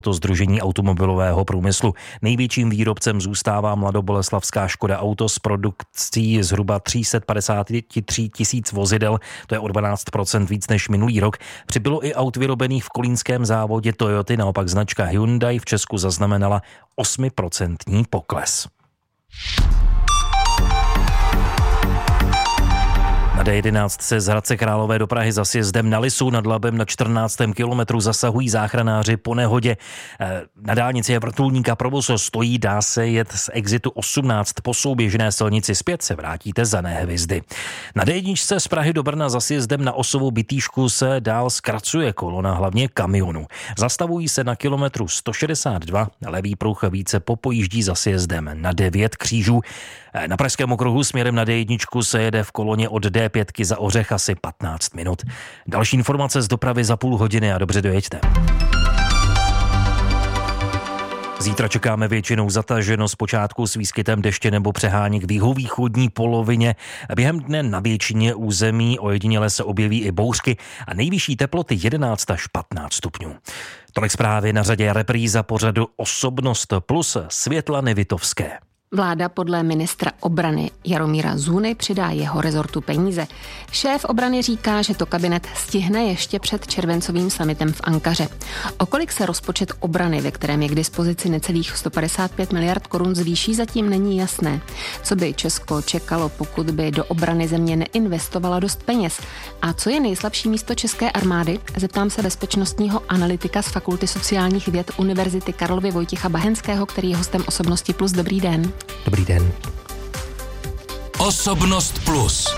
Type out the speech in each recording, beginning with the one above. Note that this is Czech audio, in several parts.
To Sdružení automobilového průmyslu. Největším výrobcem zůstává mladoboleslavská Škoda Auto s produkcí zhruba 353 tisíc vozidel, to je o 12% víc než minulý rok. Přibylo i aut vyrobených v kolínském závodě Toyoty, naopak značka Hyundai v Česku zaznamenala 8% pokles. Na D11 se z Hradce Králové do Prahy za sjezdem na Lisu nad Labem na 14. kilometru zasahují záchranáři po nehodě. Na dálnici je vrtulník a provoz stojí, dá se jet z exitu 18 po souběžné silnici zpět se vrátíte za Nehvězdy. Na D1 z Prahy do Brna za sjezdem na Osovou Bitýšku se dál zkracuje kolona, hlavně kamionů. Zastavují se na kilometru 162, levý pruh více popojíždí za sjezdem na 9 křížů. Na Pražském okruhu směrem na D1 se jede v koloně od D5 za Ořech asi 15 minut. Další informace z dopravy za půl hodiny a dobře dojeďte. Zítra čekáme většinou zataženo, zpočátku s výskytem deště nebo přeháněk v jihovýchodní polovině. Během dne na většině území ojediněle se objeví i bouřky a nejvyšší teploty 11 až 15 stupňů. Tolik zprávy, na řadě repríza pořadu Osobnost plus Světlany Vitovské. Vláda podle ministra obrany Jaromíra Zůny přidá jeho rezortu peníze. Šéf obrany říká, že to kabinet stihne ještě před červencovým summitem v Ankaře. O kolik se rozpočet obrany, ve kterém je k dispozici necelých 155 miliard korun, zvýší, zatím není jasné. Co by Česko čekalo, pokud by do obrany země neinvestovala dost peněz? A co je nejslabší místo české armády? Zeptám se bezpečnostního analytika z Fakulty sociálních věd Univerzity Karlovy Vojtěcha Bahenského, který je hostem Osobnosti plus. Dobrý den. Dobrý den. Osobnost plus.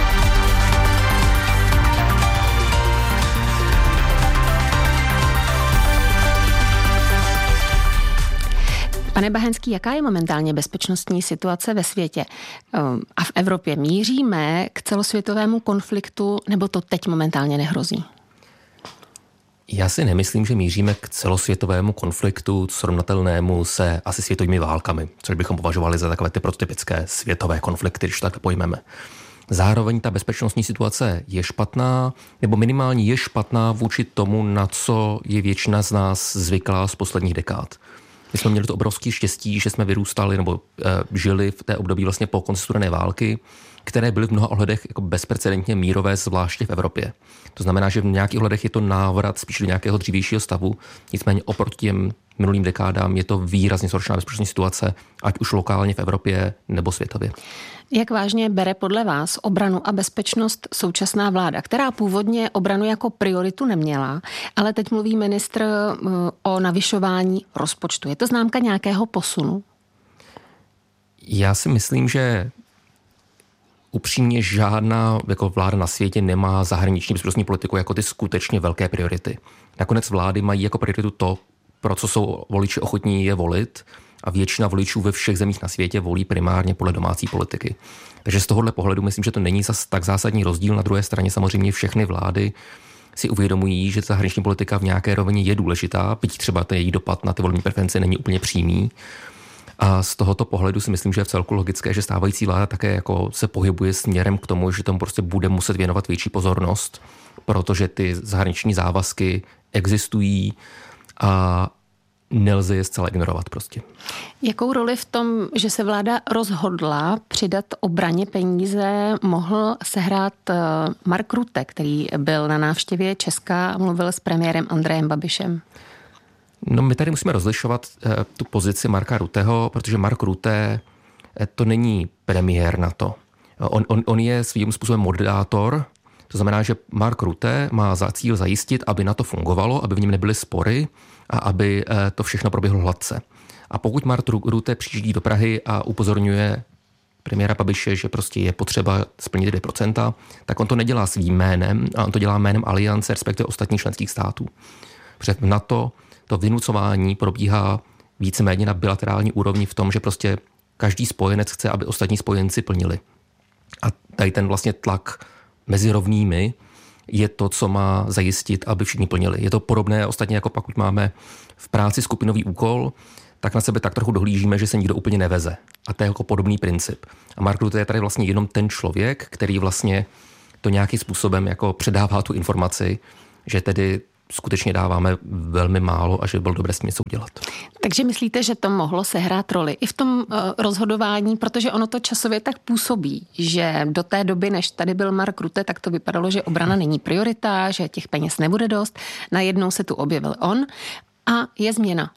Pane Bahenský, jaká je momentálně bezpečnostní situace ve světě a v Evropě? Míříme k celosvětovému konfliktu, nebo to teď momentálně nehrozí? Já si nemyslím, že míříme k celosvětovému konfliktu srovnatelnému se asi světovými válkami, což bychom považovali za takové ty prototypické světové konflikty, když tak pojmeme. Zároveň ta bezpečnostní situace je špatná, nebo minimálně je špatná vůči tomu, na co je většina z nás zvyklá z posledních dekád. My jsme měli to obrovské štěstí, že jsme vyrůstali nebo žili v té období vlastně po konci studené války, které byly v mnoha ohledech jako bezprecedentně mírové, zvláště v Evropě. To znamená, že v nějakých ohledech je to návrat spíš do nějakého dřívějšího stavu, nicméně oproti těm minulým dekádám je to výrazně zhoršená bezpečnostní situace, ať už lokálně v Evropě nebo světově. Jak vážně bere podle vás obranu a bezpečnost současná vláda, která původně obranu jako prioritu neměla, ale teď mluví ministr o navyšování rozpočtu. Je to známka nějakého posunu? Já si myslím, že upřímně žádná jako vláda na světě nemá zahraniční bezpečnostní politiku jako ty skutečně velké priority. Nakonec vlády mají jako prioritu to, pro co jsou voliči ochotní je volit, a většina voličů ve všech zemích na světě volí primárně podle domácí politiky. Takže z tohohle pohledu myslím, že to není tak zásadní rozdíl. Na druhé straně samozřejmě všechny vlády si uvědomují, že ta zahraniční politika v nějaké rovině je důležitá, byť třeba ten její dopad na ty volební preference není úplně přímý. A z tohoto pohledu si myslím, že je vcelku logické, že stávající vláda také jako se pohybuje směrem k tomu, že tomu prostě bude muset věnovat větší pozornost, protože ty zahraniční závazky existují a nelze je zcela ignorovat prostě. Jakou roli v tom, že se vláda rozhodla přidat obraně peníze, mohl sehrát Mark Rutte, který byl na návštěvě Česka a mluvil s premiérem Andrejem Babišem? No, my tady musíme rozlišovat tu pozici Marka Rutteho, protože Mark Rutte to není premiér NATO. On je svým způsobem moderátor. To znamená, že Mark Rutte má za cíl zajistit, aby NATO fungovalo, aby v něm nebyly spory a aby to všechno proběhlo hladce. A pokud Mark Rutte přijíždí do Prahy a upozorňuje premiéra Babiše, že prostě je potřeba splnit 2%, tak on to nedělá svým jménem, a on to dělá jménem Aliance, respektive ostatních členských států. Protože v NATO to vynucování probíhá víceméně na bilaterální úrovni v tom, že prostě každý spojenec chce, aby ostatní spojenci plnili. A tady ten vlastně tlak mezi rovnými je to, co má zajistit, aby všichni plnili. Je to podobné ostatně, jako pokud máme v práci skupinový úkol, tak na sebe tak trochu dohlížíme, že se nikdo úplně neveze. A to je jako podobný princip. A Mark Rutte je tady vlastně jenom ten člověk, který vlastně to nějakým způsobem jako předává tu informaci, že tedy skutečně dáváme velmi málo a že by bylo dobré s tím něco udělat. Takže myslíte, že to mohlo sehrát roli i v tom rozhodování, protože ono to časově tak působí, že do té doby, než tady byl Mark Rutte, tak to vypadalo, že obrana není priorita, že těch peněz nebude dost. Najednou se tu objevil on a je změna.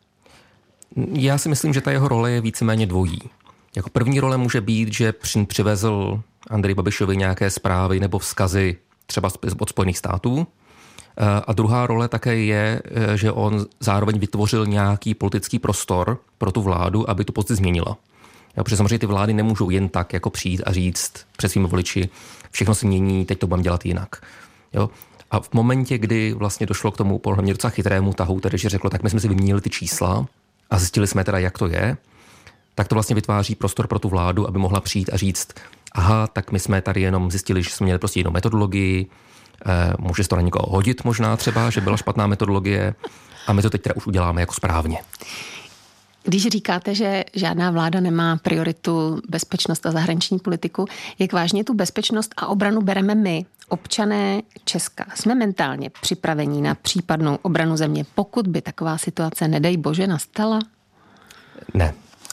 Já si myslím, že ta jeho role je víceméně dvojí. Jako první role může být, že přivezl Andreji Babišovi nějaké zprávy nebo vzkazy třeba od Spojených států. A druhá role také je, že on zároveň vytvořil nějaký politický prostor pro tu vládu, aby tu pozici změnila. Protože samozřejmě ty vlády nemůžou jen tak jako přijít a říct před svými voliči, všechno se mění, teď to budeme dělat jinak. Jo? A v momentě, kdy vlastně došlo k tomu podle mě docela chytrému tahu, tedy že řeklo, tak my jsme si vyměnili ty čísla a zjistili jsme teda, jak to je, tak to vlastně vytváří prostor pro tu vládu, aby mohla přijít a říct, aha, tak my jsme tady jenom zjistili, že jsme měli prostě jinou metodologii, může se to na někoho hodit možná třeba, že byla špatná metodologie a my to teď teda už uděláme jako správně. Když říkáte, že žádná vláda nemá prioritu bezpečnost a zahraniční politiku, jak vážně tu bezpečnost a obranu bereme my, občané Česka? Jsme mentálně připraveni na případnou obranu země, pokud by taková situace, nedej bože, nastala? Ne.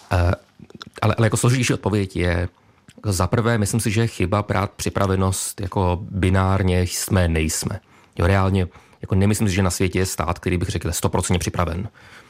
Ale jako složitější odpověď je, za prvé, myslím si, že je chyba brát připravenost jako binárně jsme, nejsme. Jo, reálně jako nemyslím si, že na světě je stát, který bych řekl 100% připraven.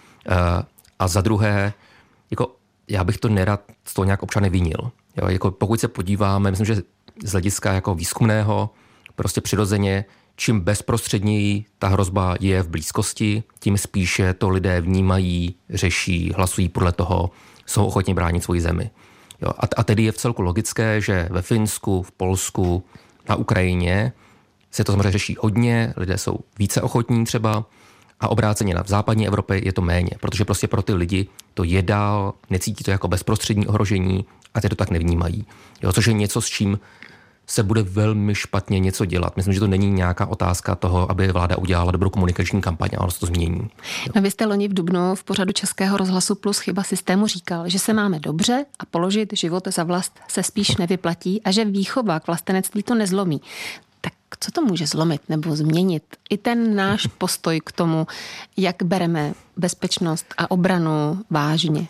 A za druhé, jako já bych to nerad z toho nějak občany vinil. Jo, jako pokud se podíváme, myslím, že z hlediska jako výzkumného, prostě přirozeně, čím bezprostředněji ta hrozba je v blízkosti, tím spíše to lidé vnímají, řeší, hlasují podle toho, jsou ochotni bránit svoji zemi. Jo, a tedy je vcelku logické, že ve Finsku, v Polsku, na Ukrajině se to samozřejmě řeší hodně, lidé jsou více ochotní třeba a obráceně v západní Evropě je to méně, protože prostě pro ty lidi to je dál, necítí to jako bezprostřední ohrožení a ty to tak nevnímají. Jo, což je něco, s čím se bude velmi špatně něco dělat. Myslím, že to není nějaká otázka toho, aby vláda udělala dobrou komunikační kampaň, ale se to změní. No, vy jste loni v dubnu v pořadu Českého rozhlasu Plus chyba systému říkal, že se máme dobře a položit život za vlast se spíš nevyplatí a že výchova k vlastenectví to nezlomí. Tak co to může zlomit nebo změnit? I ten náš postoj k tomu, jak bereme bezpečnost a obranu vážně.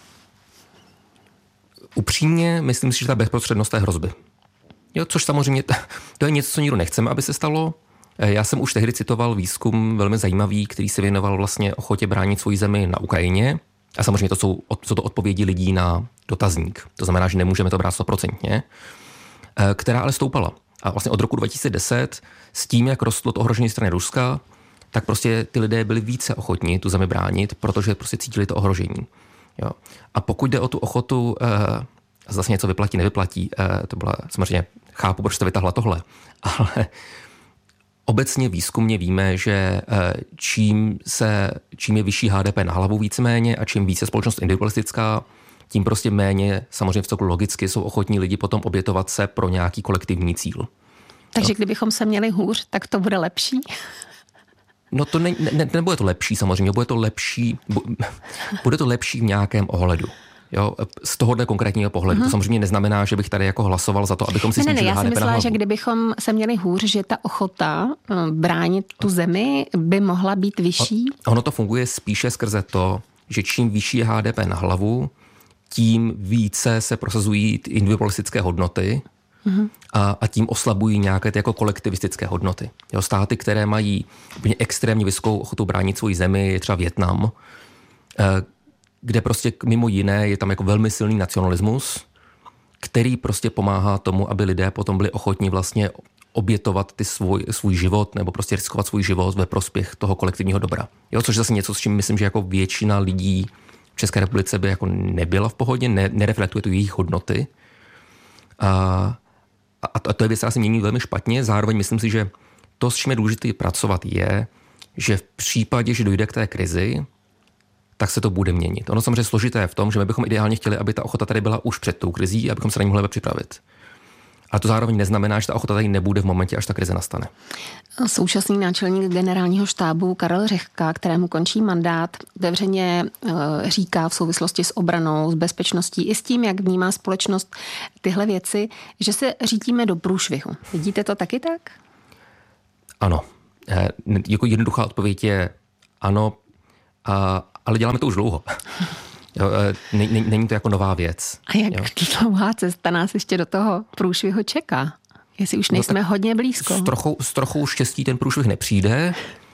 Upřímně myslím si, že ta bezprostřednost té hrozby. Jo, což samozřejmě to je něco, co nikdo nechceme, aby se stalo. Já jsem už tehdy citoval výzkum velmi zajímavý, který se věnoval vlastně ochotě bránit svoji zemi na Ukrajině. A samozřejmě to jsou to odpovědi lidí na dotazník. To znamená, že nemůžeme to brát 100%, která ale stoupala. A vlastně od roku 2010 s tím, jak rostlo to ohrožení strany Ruska, tak prostě ty lidé byli více ochotní tu zemi bránit, protože prostě cítili to ohrožení. Jo. A pokud jde o tu ochotu zase něco vyplatí, nevyplatí, to byla samozřejmě, chápu, proč jste vytahla tohle, ale obecně výzkumně víme, že čím je vyšší HDP na hlavu víceméně a čím více společnost individualistická, tím prostě méně, samozřejmě v celku logicky, jsou ochotní lidi potom obětovat se pro nějaký kolektivní cíl. Takže kdybychom se měli hůř, tak to bude lepší? No to nebude to lepší samozřejmě, bude to lepší v nějakém ohledu. Jo, z tohohle konkrétního pohledu. To samozřejmě neznamená, že bych tady jako hlasoval za to, abychom si snížili HDP na hlavu. Já si myslela, že kdybychom se měli hůř, že ta ochota bránit tu zemi by mohla být vyšší. Ono to funguje spíše skrze to, že čím vyšší je HDP na hlavu, tím více se prosazují individualistické hodnoty a tím oslabují nějaké ty jako kolektivistické hodnoty. Jo, státy, které mají úplně extrémně vysokou ochotu bránit svoji zemi, je třeba Vietnam, kde prostě mimo jiné je tam jako velmi silný nacionalismus, který prostě pomáhá tomu, aby lidé potom byli ochotní vlastně obětovat svůj život nebo prostě riskovat svůj život ve prospěch toho kolektivního dobra. Jo, což je zase něco, s čím myslím, že jako většina lidí v České republice by jako nebyla v pohodě, nereflektuje tu jejich hodnoty. A to je věc, která se mění velmi špatně. Zároveň myslím si, že to, s čím je důležité pracovat, je, že v případě, že dojde k té krizi, tak se to bude měnit. Ono samozřejmě složité je v tom, že my bychom ideálně chtěli, aby ta ochota tady byla už před tou krizí, abychom se na ní mohli připravit. A to zároveň neznamená, že ta ochota tady nebude v momentě, až ta krize nastane. Současný náčelník generálního štábu Karel Řehka, kterému končí mandát, veřejně říká v souvislosti s obranou, s bezpečností i s tím, jak vnímá společnost tyhle věci, že se řítíme do průšvihu. Vidíte to taky tak? Ano. Jako jednoduchá odpověď je ano, ale děláme to už dlouho. Jo, není to jako nová věc. A jak dlouhá cesta nás ještě do toho průšvihu čeká? Jestli už nejsme hodně blízko. S trochou štěstí ten průšvih nepřijde.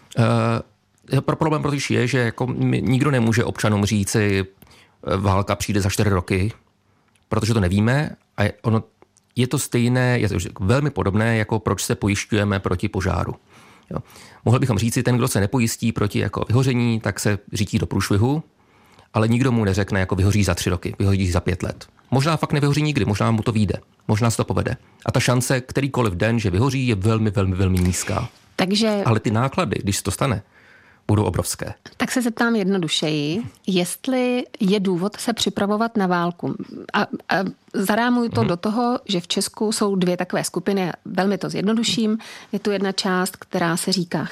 Problém protože je, že jako nikdo nemůže občanům říci, válka přijde za 4 roky, protože to nevíme a je to stejné, je to velmi podobné, jako proč se pojišťujeme proti požáru. Jo. Mohli bychom říci, ten, kdo se nepojistí proti jako vyhoření, tak se řítí do průšvihu, ale nikdo mu neřekne, jako vyhoří za 3 roky, vyhoří za 5 let. Možná fakt nevyhoří nikdy, možná mu to vyjde, možná se to povede. A ta šance, kterýkoliv den, že vyhoří, je velmi, velmi, velmi nízká. Ale ty náklady, když se to stane, budou obrovské. Tak se zeptám jednodušeji, jestli je důvod se připravovat na válku. A zarámuju to do toho, že v Česku jsou 2 takové skupiny, velmi to zjednoduším. Je tu jedna část, která se říká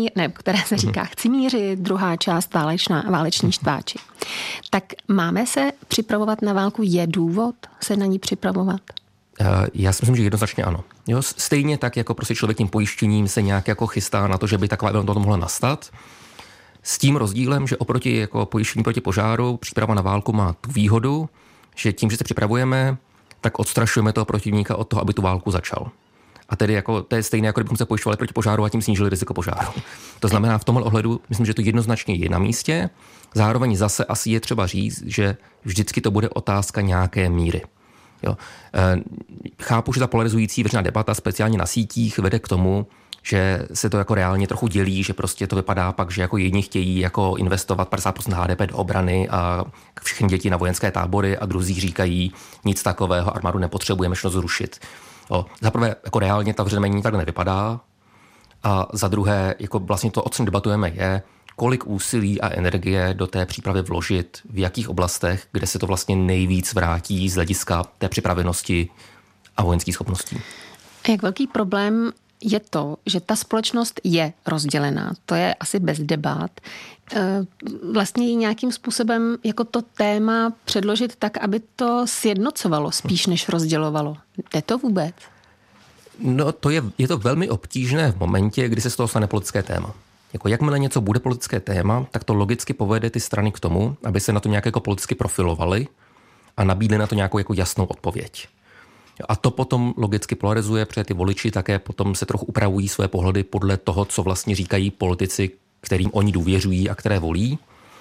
chci mířit, druhá část váleční štváči. Tak máme se připravovat na válku? Je důvod se na ní připravovat? Já si myslím, že jednoznačně ano. Jo, stejně tak, jako prostě člověk tím pojištěním se nějak jako chystá na to, že by taková event mohla nastat. S tím rozdílem, že oproti jako pojištění proti požáru, příprava na válku má tu výhodu, že tím, že se připravujeme, tak odstrašujeme toho protivníka od toho, aby tu válku začal. A tedy jako, to je stejné, jako kdybychom se pojišťovali proti požáru a tím snížili riziko požáru. To znamená, v tomhle ohledu, myslím, že to jednoznačně je na místě. Zároveň zase asi je třeba říct, že vždycky to bude otázka nějaké míry. Jo. Chápu, že ta polarizující veřejná debata, speciálně na sítích, vede k tomu, že se to jako reálně trochu dělí, že prostě to vypadá pak, že jako jedni chtějí jako investovat 50% HDP do obrany a všechny děti na vojenské tábory a druzí říkají nic takového, armádu nepotřebujeme, všechno zrušit. Za prvé, jako reálně ta veřejná tak nevypadá a za druhé, jako vlastně to, o čem debatujeme, je, kolik úsilí a energie do té přípravy vložit, v jakých oblastech, kde se to vlastně nejvíc vrátí z hlediska té připravenosti a vojenských schopností. A jak velký problém je to, že ta společnost je rozdělená. To je asi bez debat. Vlastně ji nějakým způsobem jako to téma předložit tak, aby to sjednocovalo spíš než rozdělovalo. Jde to vůbec? No, je to velmi obtížné v momentě, kdy se z toho stane politické téma. Jako jakmile něco bude politické téma, tak to logicky povede ty strany k tomu, aby se na to nějak jako politicky profilovali a nabídli na to nějakou jako jasnou odpověď. A to potom logicky polarizuje, protože ty voliči také potom se trochu upravují své pohledy podle toho, co vlastně říkají politici, kterým oni důvěřují a které volí.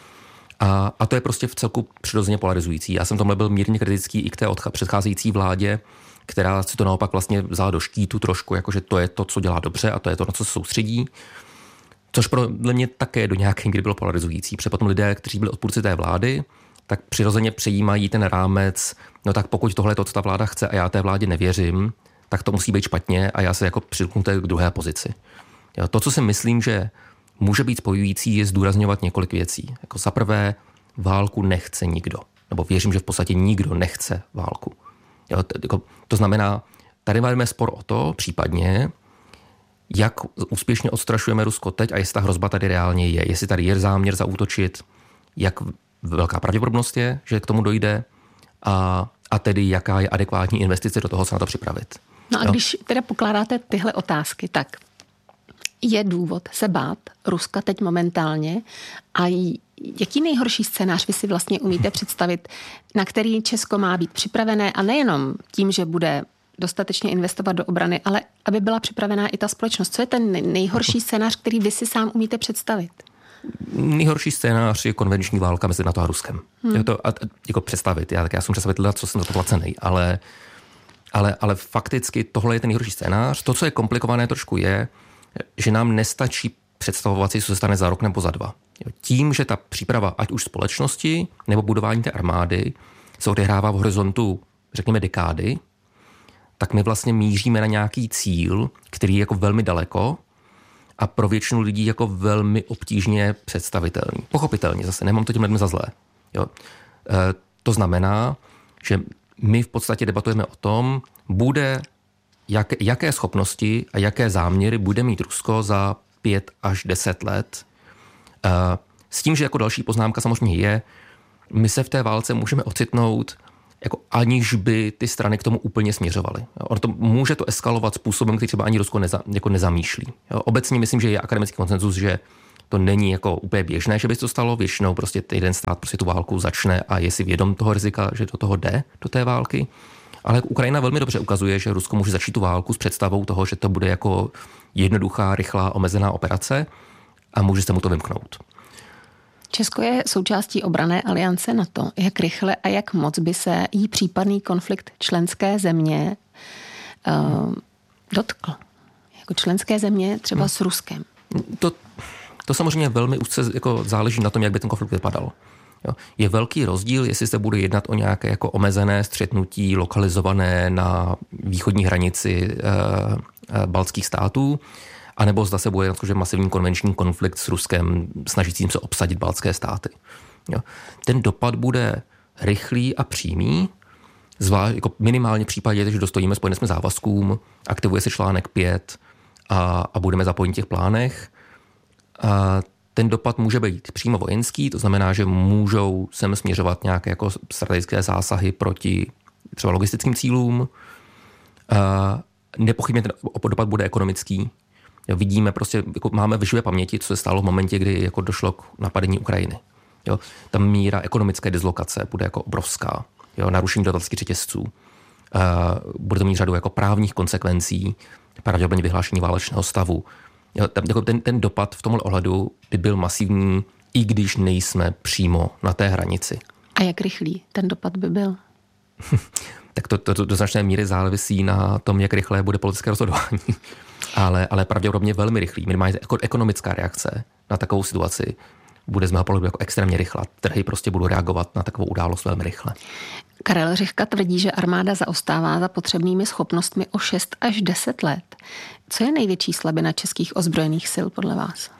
A to je prostě v celku přirozeně polarizující. Já jsem tomhle byl mírně kritický i k té předcházející vládě, která si to naopak vlastně vzala do štítu trošku, jakože to je to, co dělá dobře a to je to, na co se soustředí. Což pro mě také do nějaké míry bylo polarizující. Protože potom lidé, kteří byli odpůrci té vlády, tak přirozeně přejímají ten rámec, no tak pokud tohle je to, co ta vláda chce a já té vládě nevěřím, tak to musí být špatně a já se jako přilknu k druhé pozici. Jo, to, co si myslím, že může být spojující, je zdůrazňovat několik věcí. Jako za prvé, válku nechce nikdo. Nebo věřím, že v podstatě nikdo nechce válku. Jo, to znamená, tady máme spor o to, případně, jak úspěšně odstrašujeme Rusko teď a jestli ta hrozba tady reálně je. Jestli tady je záměr zaútočit, jak velká pravděpodobnost je, že k tomu dojde a tedy jaká je adekvátní investice do toho se na to připravit. No a když teda pokládáte tyhle otázky, tak je důvod se bát Ruska teď momentálně a jaký nejhorší scénář vy si vlastně umíte představit, na který Česko má být připravené a nejenom tím, že bude dostatečně investovat do obrany, ale aby byla připravená i ta společnost. Co je ten nejhorší scénář, který vy si sám umíte představit? Nejhorší scénář je konvenční válka mezi NATO a Ruskem. Jako představit. Já jsem představitel, co jsem za to placený, ale fakticky tohle je ten nejhorší scénář. To, co je komplikované trošku je, že nám nestačí představovat si, co se stane za rok nebo za 2. Tím, že ta příprava, ať už společnosti nebo budování té armády, se odehrává v horizontu, řekněme, dekády, tak my vlastně míříme na nějaký cíl, který je jako velmi daleko a pro většinu lidí jako velmi obtížně představitelný. Pochopitelně zase, nemám to tím lidem za zlé. Jo? To znamená, že my v podstatě debatujeme o tom, jaké schopnosti a jaké záměry bude mít Rusko za 5 až 10 let. S tím, že jako další poznámka samozřejmě je, my se v té válce můžeme ocitnout jako aniž by ty strany k tomu úplně směřovaly. Může to eskalovat způsobem, který třeba ani Rusko nezamýšlí. Obecně myslím, že je akademický konsenzus, že to není jako úplně běžné, že by to stalo. Většinou prostě jeden stát prostě tu válku začne a je si vědom toho rizika, že do toho jde, do té války. Ale Ukrajina velmi dobře ukazuje, že Rusko může začít tu válku s představou toho, že to bude jako jednoduchá, rychlá, omezená operace a může se mu to vymknout. Česko je součástí obranné aliance NATO. Jak rychle a jak moc by se jí případný konflikt členské země dotkl? Jako členské země třeba s Ruskem. To samozřejmě velmi úzce jako záleží na tom, jak by ten konflikt vypadal. Jo. Je velký rozdíl, jestli se bude jednat o nějaké jako omezené střetnutí lokalizované na východní hranici baltských států, anebo zda se bude jednat že masivní konvenční konflikt s Ruskem snažícím se obsadit baltské státy. Jo. Ten dopad bude rychlý a přímý, zvlášť jako minimálně v případě, že dostojíme spojeným závazkům, aktivuje se článek 5 a budeme zapojeni v těch plánech. A ten dopad může být přímo vojenský, to znamená, že můžou sem směřovat nějaké jako strategické zásahy proti třeba logistickým cílům. Nepochybně ten dopad bude ekonomický. Vidíme prostě, jako máme v živé paměti, co se stalo v momentě, kdy jako došlo k napadení Ukrajiny. Jo, ta míra ekonomické dislokace bude jako obrovská. Jo, narušení dodavatelských řetězců. Bude to mít řadu jako právních konsekvencí, pravděpodobně vyhlášení válečného stavu. Jo, ten dopad v tomhle ohledu by byl masivní, i když nejsme přímo na té hranici. A jak rychlý ten dopad by byl? Tak to do značné míry závisí na tom, jak rychlé bude politické rozhodování. Ale pravděpodobně velmi rychlý. Minimálně ekonomická reakce na takovou situaci bude z mého pohledu jako extrémně rychlá. Trhy prostě budou reagovat na takovou událost velmi rychle. Karel Řehka tvrdí, že armáda zaostává za potřebnými schopnostmi o 6 až 10 let. Co je největší slabina českých ozbrojených sil podle vás?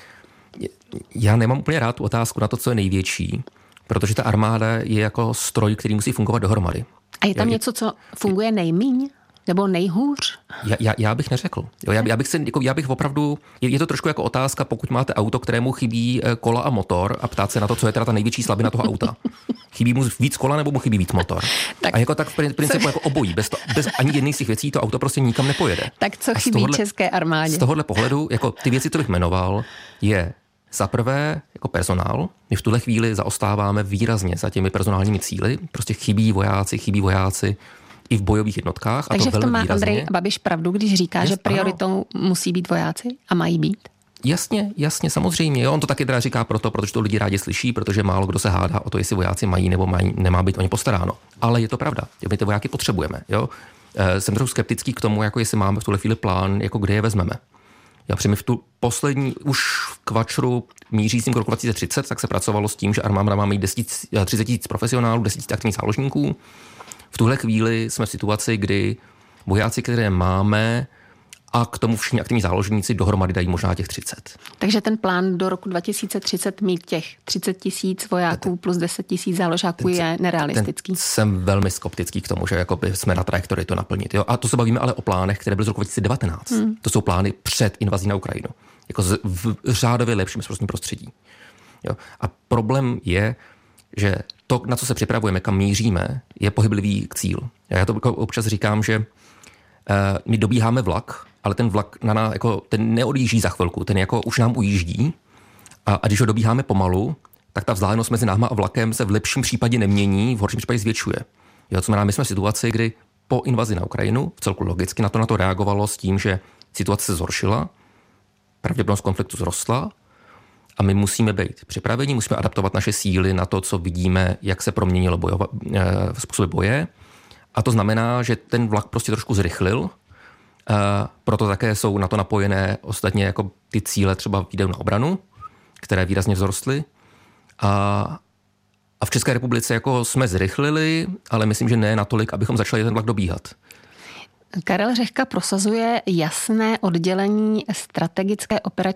Já nemám úplně rád tu otázku na to, co je největší, protože ta armáda je jako stroj, který musí fungovat dohromady. A je tam něco, co funguje nejmíň? Nebo nejhůř? Já bych neřekl. Já bych opravdu, je to trošku jako otázka, pokud máte auto, kterému chybí kola a motor a ptát se na to, co je teda ta největší slabina toho auta. Chybí mu víc kola nebo mu chybí víc motor? Tak, a jako tak v principu jako obojí. Bez ani jedné z těch věcí to auto prostě nikam nepojede. Tak co chybí české armádě? Z tohohle pohledu, jako ty věci, co bych jmenoval, je za prvé jako personál. My v tuhle chvíli zaostáváme výrazně za těmi personálními cíli. Prostě chybí vojáci i v bojových jednotkách. Takže a to v tom má výrazně. Andrej Babiš pravdu, když říká, že prioritou musí být vojáci a mají být? Jasně, samozřejmě. Jo, on to taky teda říká protože to lidi rádi slyší, protože málo kdo se hádá o to, jestli vojáci mají nebo nemá být o ně postaráno. Ale je to pravda. My ty vojáky potřebujeme. Jo? Jsem trochu skeptický k tomu, jako jestli máme v tuhle chvíli plán, jako kde je vezmeme. Já v tu poslední, už v kvačru mířícím k roku 2030, tak se pracovalo s tím, že armáda má mít 30 000 profesionálů, 10 000 aktivních záložníků. V tuhle chvíli jsme v situaci, kdy vojáci, které máme, a k tomu všichni aktivní záložníci dohromady dají možná těch 30. Takže ten plán do roku 2030 mít těch 30 000 vojáků plus 10 000 záložáků je nerealistický. Jsem velmi skeptický k tomu, že jsme na trajektorii to naplnit. Jo? A to se bavíme ale o plánech, které byly z roku 2019. To jsou plány před invazí na Ukrajinu. Jako v řádově lepším bezprostředním prostředí. Jo? A problém je, že to, na co se připravujeme, kam míříme, je pohyblivý cíl. Já to občas říkám, že my dobíháme vlak, ale ten vlak ten neodjíždí za chvilku, ten jako už nám ujíždí a když ho dobíháme pomalu, tak ta vzdálenost mezi náma a vlakem se v lepším případě nemění, v horším případě zvětšuje. Jo, co znamená, my jsme v situaci, kdy po invazi na Ukrajinu, v celku logicky na to reagovalo s tím, že situace se zhoršila, pravděpodobnost konfliktu zrostla a my musíme být připraveni, musíme adaptovat naše síly na to, co vidíme, jak se proměnilo způsoby boje. A to znamená, že ten vlak prostě trošku zrychlil, proto také jsou na to napojené ostatně jako ty cíle třeba výdajů na obranu, které výrazně vzrostly. A v České republice jako jsme zrychlili, ale myslím, že ne natolik, abychom začali ten vlak dobíhat. Karel Řehka prosazuje jasné oddělení strategického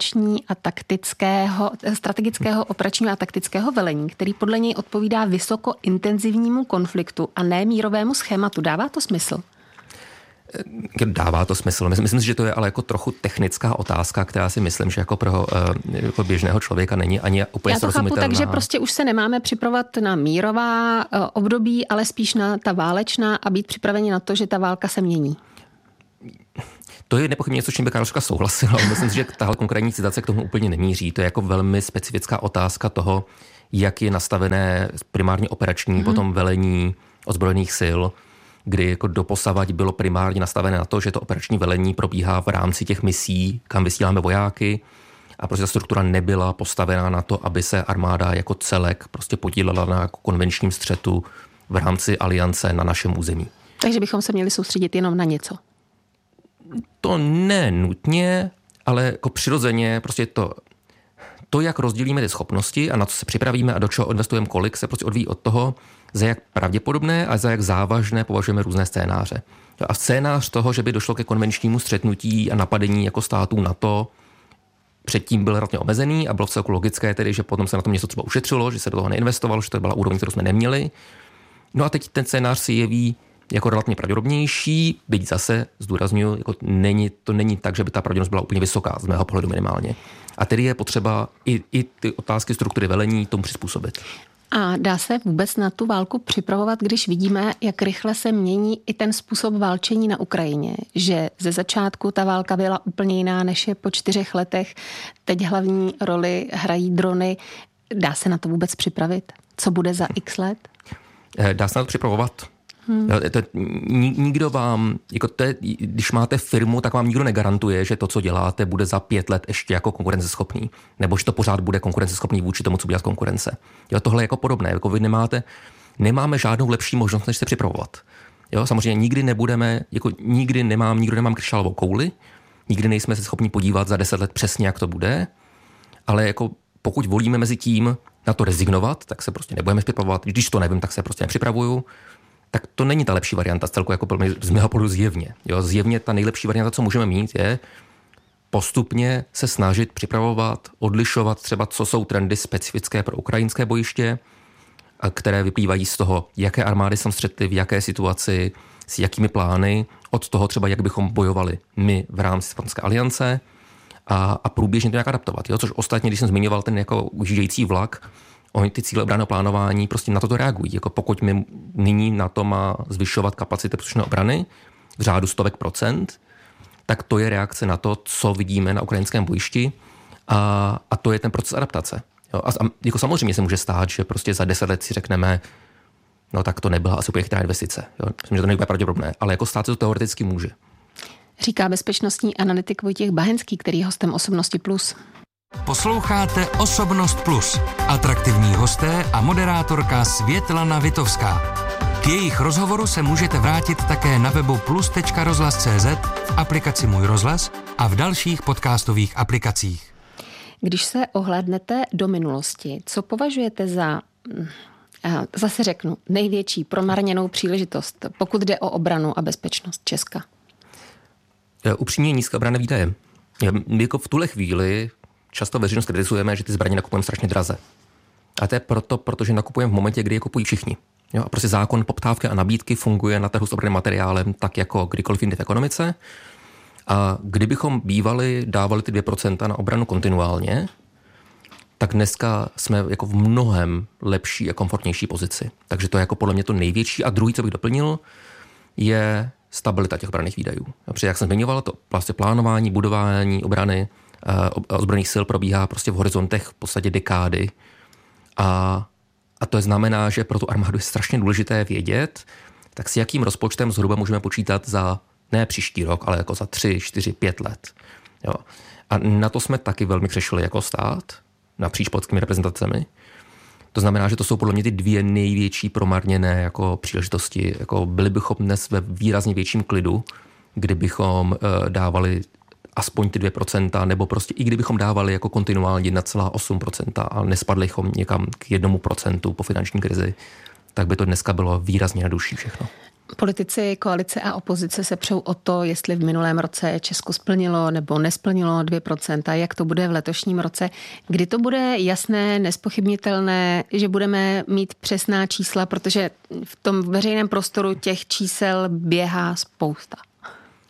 operačního a taktického velení, který podle něj odpovídá vysokointenzivnímu konfliktu a ne mírovému schématu. Dává to smysl? Dává to smysl. Myslím si, že to je ale jako trochu technická otázka, která si myslím, že jako pro jako běžného člověka není ani úplně srozumitelná. Já to chápu tak, že prostě už se nemáme připravovat na mírová období, ale spíš na ta válečná a být připraveni na to, že ta válka se mění. To je nepochybně něco, s čím by Karolčka souhlasila, ale myslím si, že tahle konkrétní citace k tomu úplně nemíří. To je jako velmi specifická otázka toho, jak je nastavené primárně operační, potom velení ozbrojených sil, kdy jako doposavať bylo primárně nastavené na to, že to operační velení probíhá v rámci těch misí, kam vysíláme vojáky, a prostě ta struktura nebyla postavená na to, aby se armáda jako celek prostě podílela na konvenčním střetu v rámci aliance na našem území. Takže bychom se měli soustředit jenom na něco. To ne nutně, ale jako přirozeně prostě to, jak rozdělíme ty schopnosti a na co se připravíme a do čeho investujeme kolik, se prostě odvíjí od toho, za jak pravděpodobné a za jak závažné považujeme různé scénáře. A scénář toho, že by došlo ke konvenčnímu střetnutí a napadení jako států NATO, předtím byl relativně omezený a bylo vcelku logické tedy, že potom se na tom něco třeba ušetřilo, že se do toho neinvestovalo, že to byla úroveň, kterou jsme neměli. No a teď ten scénář si jeví jako relativně pravděpodobnější, byť zase zdůrazňuji, jako to není tak, že by ta pravděpodobnost byla úplně vysoká, z mého pohledu minimálně. A tedy je potřeba i ty otázky struktury velení tomu přizpůsobit. A dá se vůbec na tu válku připravovat, když vidíme, jak rychle se mění i ten způsob válčení na Ukrajině? Že ze začátku ta válka byla úplně jiná, než je po 4 letech. Teď hlavní roli hrají drony. Dá se na to vůbec připravit? Co bude za x let? Dá se na to připravovat. Nikdo vám, jako když máte firmu, tak vám nikdo negarantuje, že to, co děláte, bude za 5 let ještě jako konkurenceschopný. Nebo že to pořád bude konkurenceschopný vůči tomu, co bude konkurence. Jo, tohle je jako podobné. Jako vy nemáme žádnou lepší možnost, než se připravovat. Jo, samozřejmě nikdy nemám křišťálovou kouli, nikdy nejsme se schopni podívat za 10 let přesně, jak to bude, ale jako pokud volíme mezi tím na to rezignovat, tak se prostě nebudeme připravovat. Když to nevím, tak se prostě nepřipravuju. Tak to není ta lepší varianta, celku jako z mého pohledu zjevně. Jo, zjevně ta nejlepší varianta, co můžeme mít, je postupně se snažit připravovat, odlišovat třeba, co jsou trendy specifické pro ukrajinské bojiště, které vyplývají z toho, jaké armády jsme střetli, v jaké situaci, s jakými plány, od toho třeba, jak bychom bojovali my v rámci Severoatlantické aliance a průběžně to nějak adaptovat. Jo? Což ostatně, když jsem zmiňoval ten jako ujíždějící vlak, oni ty cíle obranného plánování prostě na to reagují. Jako pokud my nyní NATO má zvyšovat kapacity příslušné obrany v řádu 100%, tak to je reakce na to, co vidíme na ukrajinském bojišti a to je ten proces adaptace. Jo? A jako samozřejmě se může stát, že prostě za 10 let si řekneme, no tak to nebyla asi úplně chytrá investice. Jo? Myslím, že to nebude pravděpodobné, ale jako stát se to teoreticky může. Říká bezpečnostní analytik Vojtěch Bahenský, který je hostem Osobnosti Plus. Posloucháte Osobnost Plus. Atraktivní hosté a moderátorka Světlana Vitovská. K jejich rozhovoru se můžete vrátit také na webu plus.rozhlas.cz, v aplikaci Můj rozhlas a v dalších podcastových aplikacích. Když se ohlédnete do minulosti, co považujete za, zase řeknu, největší promarněnou příležitost, pokud jde o obranu a bezpečnost Česka? Upřímně nízké obranné výdaje. My jako v tuhle chvíli často veřejnost kritizujeme, že ty zbraně nakupujeme strašně draze. A to je protože nakupujeme v momentě, kdy je kupují všichni. Jo? A prostě zákon poptávky a nabídky funguje na trhu s obranným materiálem tak jako kdykoliv jindy v ekonomice. A kdybychom dávali ty 2% na obranu kontinuálně, tak dneska jsme jako v mnohem lepší a komfortnější pozici. Takže to je jako podle mě to největší. A druhý, co bych doplnil, je stabilita těch obranných výdajů. Protože jak jsem zmiňoval, to vlastně plánování, budování obrany ozbrojených sil probíhá prostě v horizontech v podstatě dekády. A to znamená, že pro tu armádu je strašně důležité vědět, tak s jakým rozpočtem zhruba můžeme počítat za ne příští rok, ale jako za 3, 4, 5 let. Jo. A na to jsme taky velmi křešili jako stát, napříč politickými reprezentacemi. To znamená, že to jsou podle mě ty 2 největší promarněné jako příležitosti. Jako byli bychom dnes ve výrazně větším klidu, kdybychom dávali aspoň ty 2%, nebo prostě i kdybychom dávali jako kontinuálně 1,8% a nespadli bychom někam k 1% po finanční krizi, tak by to dneska bylo výrazně na duší všechno. Politici, koalice a opozice se přou o to, jestli v minulém roce Česko splnilo nebo nesplnilo 2%, jak to bude v letošním roce. Kdy to bude jasné, nezpochybnitelné, že budeme mít přesná čísla, protože v tom veřejném prostoru těch čísel běhá spousta.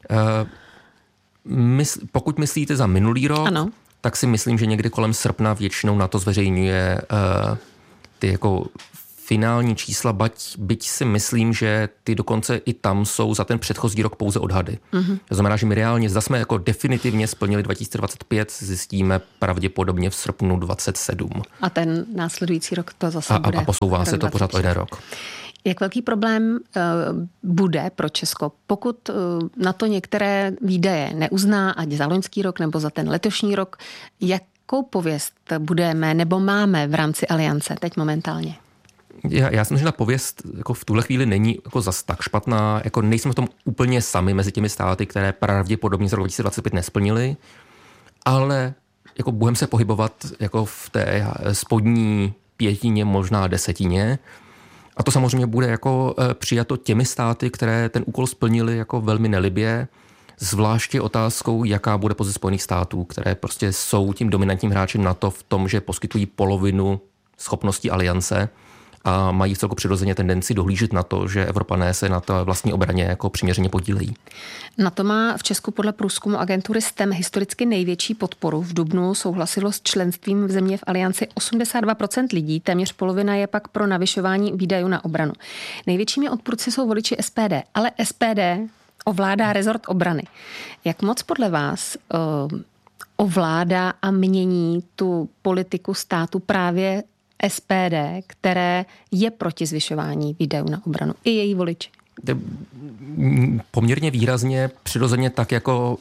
Pokud myslíte za minulý rok, ano, tak si myslím, že někdy kolem srpna většinou na to zveřejňuje ty jako finální čísla, byť si myslím, že ty dokonce i tam jsou za ten předchozí rok pouze odhady. Mm-hmm. To znamená, že my reálně, zda jsme jako definitivně splnili 2025, zjistíme pravděpodobně v srpnu 27. A ten následující rok to zase bude. A posouvá se to pořád o jeden rok. Jak velký problém bude pro Česko, pokud na to některé výdaje neuzná, ať za loňský rok nebo za ten letošní rok, jakou pověst budeme nebo máme v rámci aliance teď momentálně? Já si myslím, že ta pověst jako v tuhle chvíli není jako zas tak špatná. Jako nejsme v tom úplně sami mezi těmi státy, které pravděpodobně z roku 2025 nesplnily, ale jako budeme se pohybovat jako v té spodní pětině, možná desetině. A to samozřejmě bude jako přijato těmi státy, které ten úkol splnily jako velmi nelibě, zvláště otázkou, jaká bude pozice Spojených států, které prostě jsou tím dominantním hráčem NATO v tom, že poskytují polovinu schopností aliance a mají celku přirozeně tendenci dohlížet na to, že Evropané se na té vlastní obraně jako přiměřeně podílejí. NATO má v Česku podle průzkumu agentury STEM historicky největší podporu. V dubnu souhlasilo s členstvím v země v alianci 82% lidí, téměř polovina je pak pro navyšování výdajů na obranu. Největšími odpůrci jsou voliči SPD, ale SPD ovládá rezort obrany. Jak moc podle vás ovládá a mění tu politiku státu právě SPD, které je proti zvyšování výdajů na obranu, i její voliči? Poměrně výrazně, přirozeně tak jako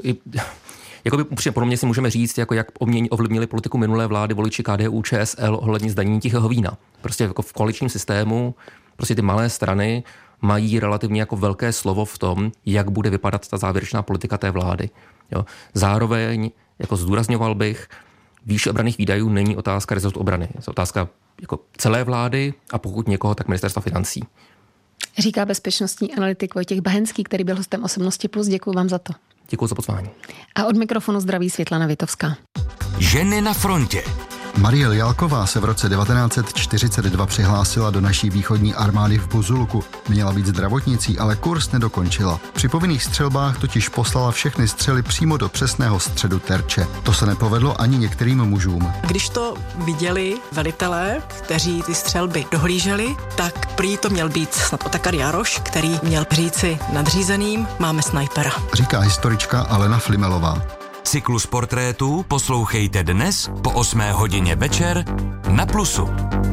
pro mě si můžeme říct, jako jak ovlivnili politiku minulé vlády voliči KDU, ČSL ohledně zdanění tichého vína. Prostě jako v koaličním systému prostě ty malé strany mají relativně jako velké slovo v tom, jak bude vypadat ta závěrečná politika té vlády. Jo. Zároveň jako zdůrazňoval bych, výše obranných výdajů není otázka rezortu obrany. Je otázka jako celé vlády a pokud někoho, tak ministerstva financí. Říká bezpečnostní analytik Vojtěch Bahenský, který byl hostem Osobnosti Plus. Děkuji vám za to. Děkuji za pozvání. A od mikrofonu zdraví Světlana Vitovská. Ženy na frontě. Marie Jalková se v roce 1942 přihlásila do naší východní armády v Buzulku. Měla být zdravotnicí, ale kurz nedokončila. Při povinných střelbách totiž poslala všechny střely přímo do přesného středu terče. To se nepovedlo ani některým mužům. Když to viděli velitelé, kteří ty střelby dohlíželi, tak prý to měl být snad Otakar Jaroš, který měl říci nadřízeným: máme snajpera. Říká historička Alena Flimelová. Cyklus portrétů poslouchejte dnes po 8 hodině večer na Plusu.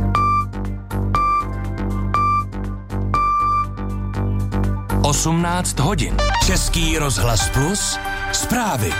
Osmnáct hodin. Český rozhlas Plus. Zprávy.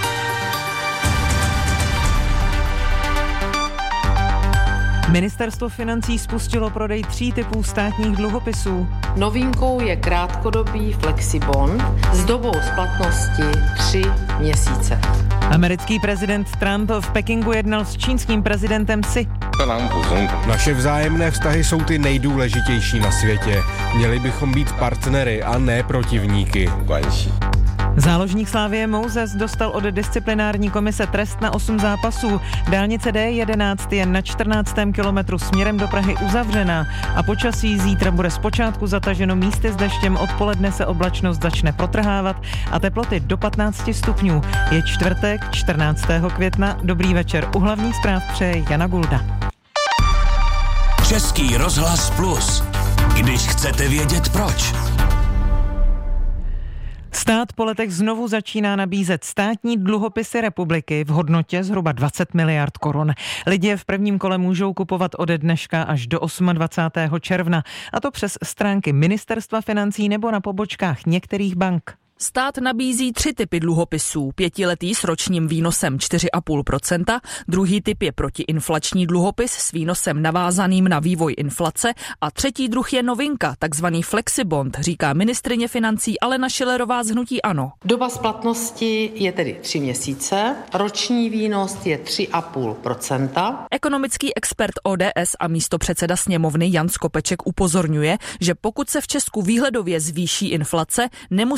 Ministerstvo financí spustilo prodej 3 typů státních dluhopisů. Novinkou je krátkodobý flexibond s dobou splatnosti 3 měsíce. Americký prezident Trump v Pekingu jednal s čínským prezidentem Xi. Naše vzájemné vztahy jsou ty nejdůležitější na světě. Měli bychom být partnery a ne protivníky. Záložník Slavie Moses dostal od disciplinární komise trest na 8 zápasů. Dálnice D11 je na 14. kilometru směrem do Prahy uzavřená a počasí zítra bude zpočátku zataženo místy s deštěm, odpoledne se oblačnost začne protrhávat a teploty do 15 stupňů. Je čtvrtek, 14. května. Dobrý večer. U hlavních zpráv přeje Jana Gulda. Český rozhlas Plus. Když chcete vědět proč. Stát po letech znovu začíná nabízet státní dluhopisy republiky v hodnotě zhruba 20 miliard korun. Lidé v prvním kole můžou kupovat ode dneška až do 28. června, a to přes stránky Ministerstva financí nebo na pobočkách některých bank. Stát nabízí 3 typy dluhopisů. 5letý s ročním výnosem 4,5%, druhý typ je protiinflační dluhopis s výnosem navázaným na vývoj inflace a třetí druh je novinka, takzvaný flexibond, říká ministryně financí Alena Schillerová z hnutí ANO. Doba splatnosti je tedy 3 měsíce, roční výnos je 3,5%. Ekonomický expert ODS a místopředseda sněmovny Jan Skopeček upozorňuje, že pokud se v Česku výhledově zvýší inflace, nemusí už být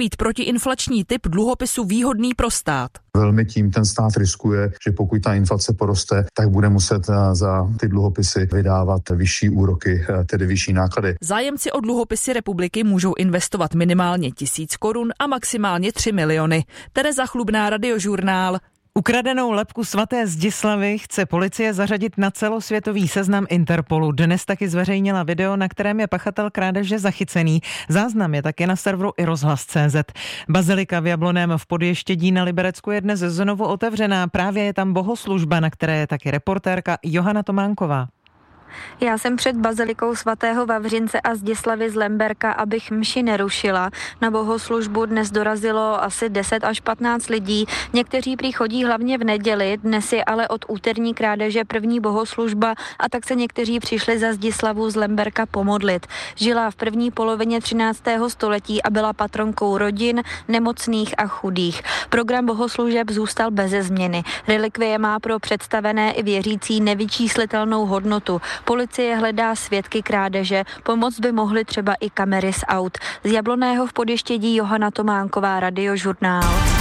být protiinflační typ dluhopisu výhodný pro stát. Velmi tím ten stát riskuje, že pokud ta inflace poroste, tak bude muset za ty dluhopisy vydávat vyšší úroky, tedy vyšší náklady. Zájemci o dluhopisy republiky můžou investovat minimálně 1000 korun a maximálně 3 miliony. Tereza Chlubná, Radiožurnál. Ukradenou lebku svaté Zdislavy chce policie zařadit na celosvětový seznam Interpolu. Dnes taky zveřejnila video, na kterém je pachatel krádeže zachycený. Záznam je také na serveru iRozhlas.cz. Bazilika v Jablonném v Podještědí na Liberecku je dnes znovu otevřená. Právě je tam bohoslužba, na které je taky reportérka Johana Tománková. Já jsem před bazilikou svatého Vavřince a Zdislavy z Lemberka, abych mši nerušila. Na bohoslužbu dnes dorazilo asi 10 až 15 lidí. Někteří prý chodí hlavně v neděli, dnes je ale od úterní krádeže první bohoslužba a tak se někteří přišli za Zdislavu z Lemberka pomodlit. Žila v první polovině 13. století a byla patronkou rodin, nemocných a chudých. Program bohoslužeb zůstal beze změny. Relikvie má pro představené i věřící nevyčíslitelnou hodnotu. Policie hledá svědky krádeže, pomoct by mohly třeba i kamery z aut. Z Jablonného v Podještědí Johana Tománková, Radiožurnál.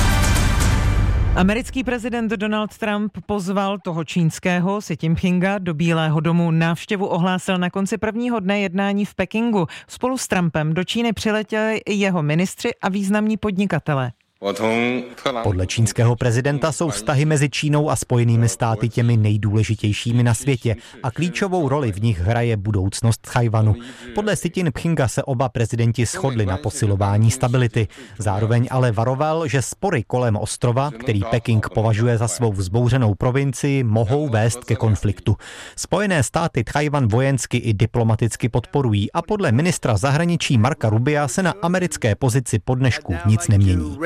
Americký prezident Donald Trump pozval toho čínského Xi Jinpinga do Bílého domu. Návštěvu ohlásil na konci prvního dne jednání v Pekingu. Spolu s Trumpem do Číny přiletěli i jeho ministři a významní podnikatelé. Podle čínského prezidenta jsou vztahy mezi Čínou a Spojenými státy těmi nejdůležitějšími na světě a klíčovou roli v nich hraje budoucnost Tchaj-wanu. Podle Xi Jinpinga se oba prezidenti shodli na posilování stability. Zároveň ale varoval, že spory kolem ostrova, který Peking považuje za svou vzbouřenou provincii, mohou vést ke konfliktu. Spojené státy Tchaj-wan vojensky i diplomaticky podporují a podle ministra zahraničí Marca Rubia se na americké pozici po dnešku nic nemění.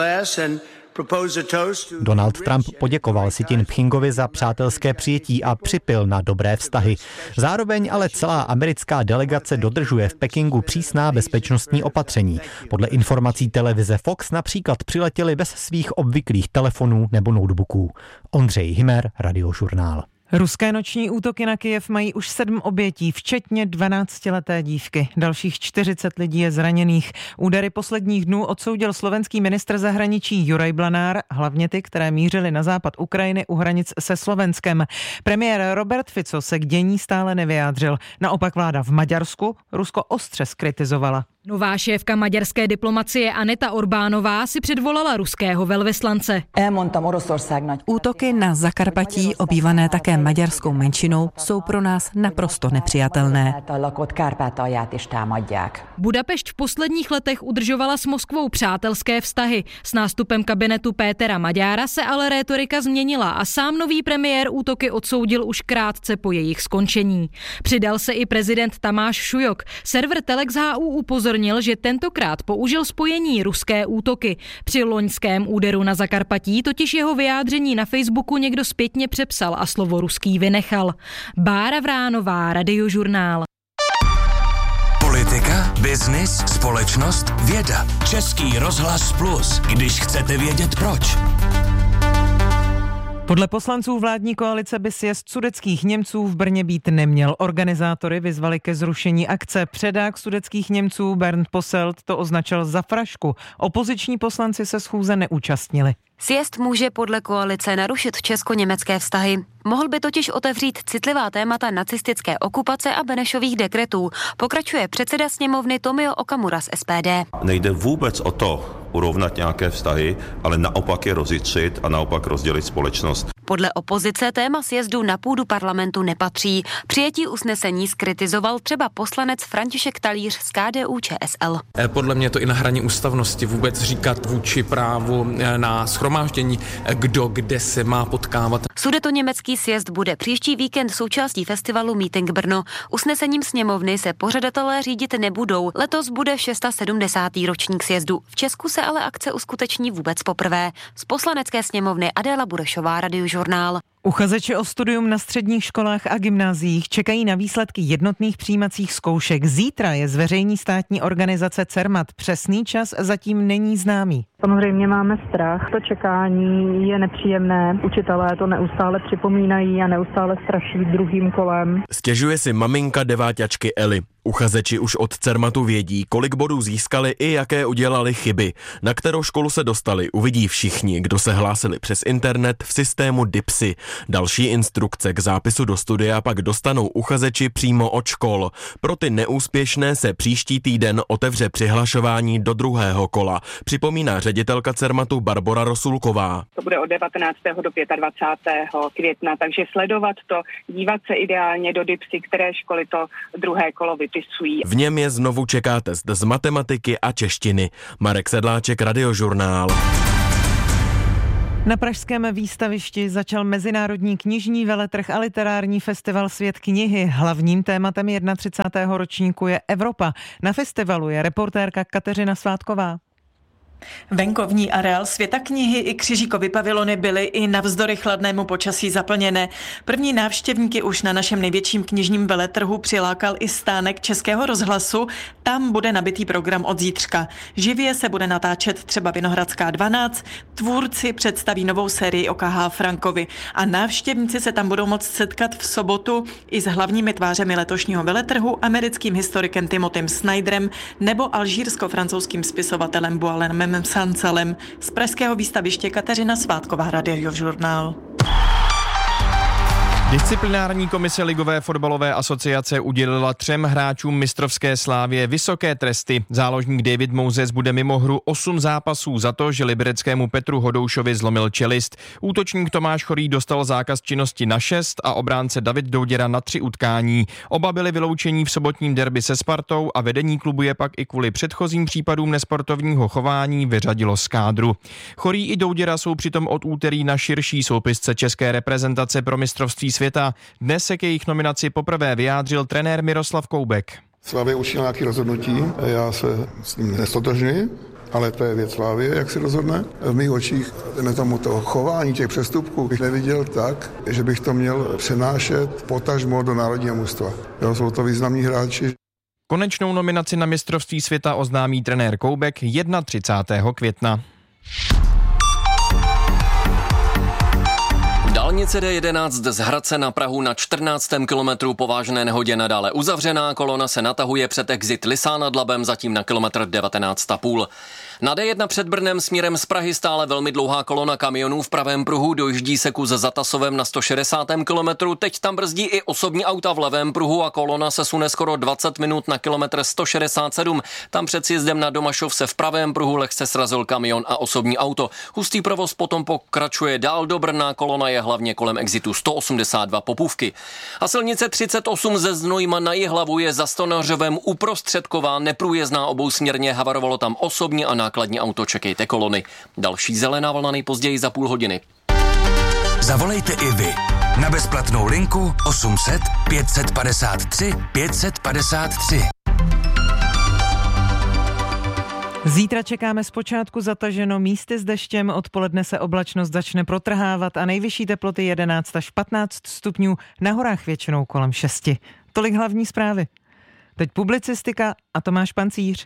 Donald Trump poděkoval Xi Jinpingovi za přátelské přijetí a připyl na dobré vztahy. Zároveň ale celá americká delegace dodržuje v Pekingu přísná bezpečnostní opatření. Podle informací televize Fox například přiletěli bez svých obvyklých telefonů nebo notebooků. Ondřej Himer, Radiožurnál. Ruské noční útoky na Kyjev mají už 7 obětí, včetně 12leté dívky. Dalších 40 lidí je zraněných. Údery posledních dnů odsoudil slovenský ministr zahraničí Juraj Blanár, hlavně ty, které mířily na západ Ukrajiny u hranic se Slovenskem. Premiér Robert Fico se k dění stále nevyjádřil. Naopak vláda v Maďarsku Rusko ostře zkritizovala. Nová šéfka maďarské diplomacie Aneta Orbánová si předvolala ruského velvyslance. Útoky na Zakarpatí, obývané také maďarskou menšinou, jsou pro nás naprosto nepřijatelné. Budapešť v posledních letech udržovala s Moskvou přátelské vztahy. S nástupem kabinetu Pétera Maďára se ale rétorika změnila a sám nový premiér útoky odsoudil už krátce po jejich skončení. Přidal se i prezident Tamáš Šujok. Server Telex.hu upozornil, že tentokrát použil spojení ruské útoky. Při loňském úderu na Zakarpatí totiž jeho vyjádření na Facebooku někdo zpětně přepsal a slovo ruský vynechal. Bára Vránová, Radiožurnál. Politika, biznis, společnost, věda. Český rozhlas Plus, když chcete vědět proč. Podle poslanců vládní koalice by sjezd sudetských Němců v Brně být neměl. Organizátory vyzvali ke zrušení akce. Předák sudetských Němců Bernd Posselt to označil za frašku. Opoziční poslanci se schůze neúčastnili. Sjezd může podle koalice narušit česko-německé vztahy. Mohl by totiž otevřít citlivá témata nacistické okupace a Benešových dekretů. Pokračuje předseda sněmovny Tomio Okamura z SPD. Nejde vůbec o to urovnat nějaké vztahy, ale naopak je rozjitřit a naopak rozdělit společnost. Podle opozice téma sjezdu na půdu parlamentu nepatří. Přijetí usnesení skritizoval třeba poslanec František Talíř z KDU-ČSL. Podle mě to i na hraně ústavnosti vůbec říkat vůči právu na shromáždění, kdo kde se má potkávat. Sudetoněmecký sjezd bude příští víkend součástí festivalu Meeting Brno. Usnesením sněmovny se pořadatelé řídit nebudou. Letos bude 670. ročník sjezdu. V Česku se ale akce uskuteční vůbec poprvé. Z poslanecké sněmovny Adéla Burešová, Radiožurnál. Uchazeči o studium na středních školách a gymnáziích čekají na výsledky jednotných přijímacích zkoušek. Zítra je zveřejní státní organizace Cermat. Přesný čas zatím není známý. Samozřejmě máme strach, to čekání je nepříjemné, učitelé to neustále připomínají a neustále straší druhým kolem. Stěžuje si maminka deváťačky Eli. Uchazeči už od Cermatu vědí, kolik bodů získali i jaké udělali chyby. Na kterou školu se dostali, uvidí všichni, kdo se hlásili přes internet v systému DIPSy. Další instrukce k zápisu do studia pak dostanou uchazeči přímo od škol. Pro ty neúspěšné se příští týden otevře přihlašování do druhého kola, připomíná ředitelka Cermatu Barbora Rosulková. To bude od 19. do 25. května, takže sledovat to, dívat se ideálně do DIPSy, které školy to druhé kolo vypisují. V něm je znovu čeká test z matematiky a češtiny. Marek Sedláček, Radiožurnál. Na pražském výstavišti začal mezinárodní knižní veletrh a literární festival Svět knihy. Hlavním tématem 31. ročníku je Evropa. Na festivalu je reportérka Kateřina Svátková. Venkovní areál Světa knihy i křižíkovy pavilony byly i navzdory chladnému počasí zaplněné. První návštěvníky už na našem největším knižním veletrhu přilákal i stánek Českého rozhlasu. Tam bude nabitý program od zítřka. Živě se bude natáčet třeba Vinohradská 12, tvůrci představí novou sérii o K.H. Frankovi a návštěvníci se tam budou moct setkat v sobotu i s hlavními tvářemi letošního veletrhu, americkým historikem Timothym Snyderem nebo alžírsko-francouzským spisovatelem Boualenem Sansalem. Z pražského výstaviště Kateřina Svátková, Radiožurnál. Disciplinární komise Ligové fotbalové asociace udělila 3 hráčům mistrovské Slávie vysoké tresty. Záložník David Moses bude mimo hru 8 zápasů za to, že libereckému Petru Hodoušovi zlomil čelist. Útočník Tomáš Chorý dostal zákaz činnosti na 6 a obránce David Douděra na 3 utkání. Oba byli vyloučení v sobotním derby se Spartou a vedení klubu je pak i kvůli předchozím případům nesportovního chování vyřadilo z kádru. Chorý i Douděra jsou přitom od úterý na širší soupisce české reprezentace pro mistrovství světa. Dnes se k jejich nominaci poprvé vyjádřil trenér Miroslav Koubek. Slávě učinil nějaké rozhodnutí, já se s ním nestotožňuji, ale to je věc Slávie, jak si rozhodne. V mých očích to chování těch přestupků bych neviděl tak, že bych to měl přenášet potažmo do národního mužstva. Jsou to významní hráči. Konečnou nominaci na mistrovství světa oznámí trenér Koubek 31. května. Dálnice D11 z Hradce na Prahu na 14. kilometru po vážné nehodě nadále uzavřená, kolona se natahuje před exit Lysá nad Labem, zatím na kilometr 19,5. Na D1 před Brnem směrem z Prahy stále velmi dlouhá kolona kamionů v pravém pruhu, dojíždí se kus za Tasovem na 160. kilometru, teď tam brzdí i osobní auta v levém pruhu a kolona se sune skoro 20 minut na kilometr 167. Tam před sjezdem na Domašov se v pravém pruhu lehce srazil kamion a osobní auto. Hustý provoz potom pokračuje dál do Brna, kolona je hlavně kolem exitu 182 Popůvky. A silnice 38 ze Znojma na Jihlavu je za Stonořovem uprostředková, neprůjezdná obousměrně, havarovalo tam osobní a nákladní auto, čekejte kolony. Další zelená vlna nejpozději za půl hodiny. Zavolejte i vy na bezplatnou linku 800 553 553. Zítra čekáme zpočátku zataženo, místy s deštěm, odpoledne se oblačnost začne protrhávat a nejvyšší teploty 11 až 15 stupňů, na horách většinou kolem 6. Tolik hlavní zprávy. Teď publicistika a Tomáš Pancíř.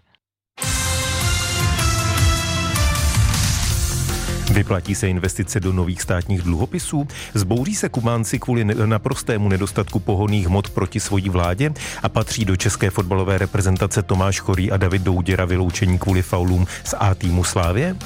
Vyplatí se investice do nových státních dluhopisů? Zbouří se Kubánci kvůli naprostému nedostatku pohonných hmot proti svojí vládě? A patří do české fotbalové reprezentace Tomáš Chorý a David Douděra vyloučení kvůli faulům z A týmu Slávie?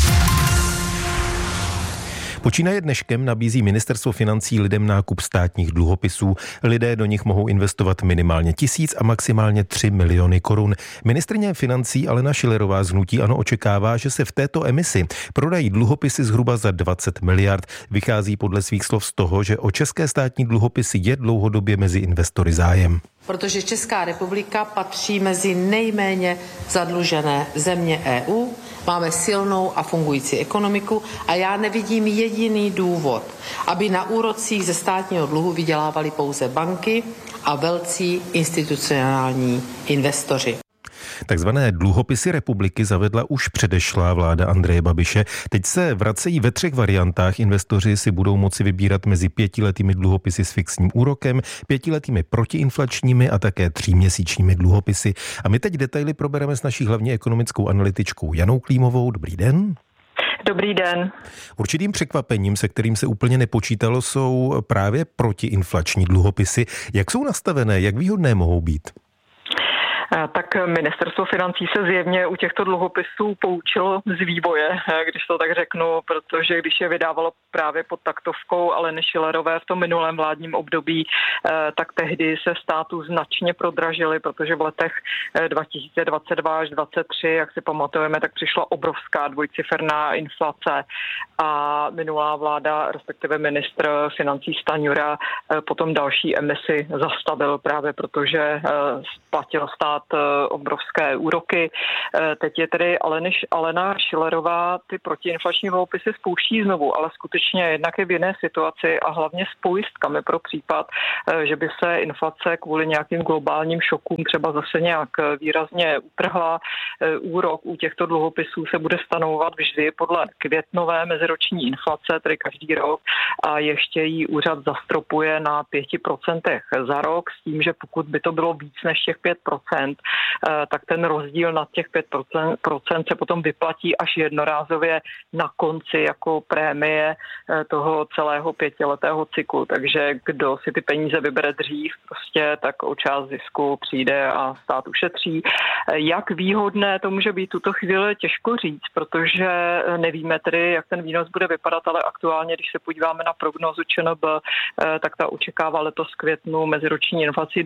Počínaje dneškem nabízí ministerstvo financí lidem nákup státních dluhopisů. Lidé do nich mohou investovat minimálně 1000 a maximálně 3 miliony korun. Ministryně financí Alena Schillerová z hnutí ANO očekává, že se v této emisi prodají dluhopisy zhruba za 20 miliard. Vychází podle svých slov z toho, že o české státní dluhopisy je dlouhodobě mezi investory zájem. Protože Česká republika patří mezi nejméně zadlužené země EU, máme silnou a fungující ekonomiku a já nevidím jediný důvod, aby na úrocích ze státního dluhu vydělávali pouze banky a velcí institucionální investoři. Takzvané dluhopisy republiky zavedla už předešlá vláda Andreje Babiše. Teď se vracejí ve 3 variantách. Investoři si budou moci vybírat mezi 5letými dluhopisy s fixním úrokem, 5letými protiinflačními a také 3měsíčními dluhopisy. A my teď detaily probereme s naší hlavní ekonomickou analytičkou Janou Klímovou. Dobrý den. Dobrý den. Určitým překvapením, se kterým se úplně nepočítalo, jsou právě protiinflační dluhopisy. Jak jsou nastavené, jak výhodné mohou být? Tak ministerstvo financí se zjevně u těchto dluhopisů poučilo z vývoje, když to tak řeknu, protože když je vydávalo právě pod taktovkou Aleny Schillerové v tom minulém vládním období, tak tehdy se státu značně prodražily, protože v letech 2022 až 2023, jak si pamatujeme, tak přišla obrovská dvojciferná inflace a minulá vláda, respektive ministr financí Stanjura, potom další emisi zastavil právě protože platil stát obrovské úroky. Teď je tedy Alena Schillerová ty protiinflační dluhopisy spouští znovu, ale skutečně jednak je v jiné situaci a hlavně s pojistkami pro případ, že by se inflace kvůli nějakým globálním šokům třeba zase nějak výrazně utrhla. Úrok u těchto dluhopisů se bude stanovovat vždy podle květnové meziroční inflace, tedy každý rok, a ještě ji úřad zastropuje na 5% za rok s tím, že pokud by to bylo víc než těch 5%, tak ten rozdíl nad těch 5% se potom vyplatí až jednorázově na konci jako prémie toho celého 5letého cyklu. Takže kdo si ty peníze vybere dřív, prostě tak o část zisku přijde a stát ušetří. Jak výhodné to může být tuto chvíli, těžko říct, protože nevíme tedy, jak ten výnos bude vypadat, ale aktuálně, když se podíváme na prognózu ČNB, tak ta očekává letos v květnu meziroční inflaci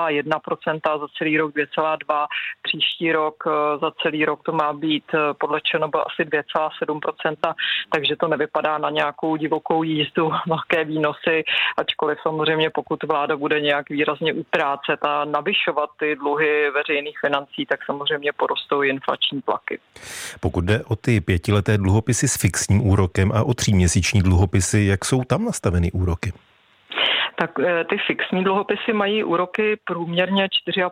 2,1%, za celý rok 2,2%, příští rok za celý rok to má být podle ČNB asi 2,7%, takže to nevypadá na nějakou divokou jízdu, velké výnosy, ačkoliv samozřejmě pokud vláda bude nějak výrazně utrácet a navyšovat ty dluhy veřejných financí, tak samozřejmě porostou inflační tlaky. Pokud jde o ty 5leté dluhopisy s fixním úrokem a o 3měsíční dluhopisy, jak jsou tam nastaveny úroky? Tak ty fixní dluhopisy mají úroky průměrně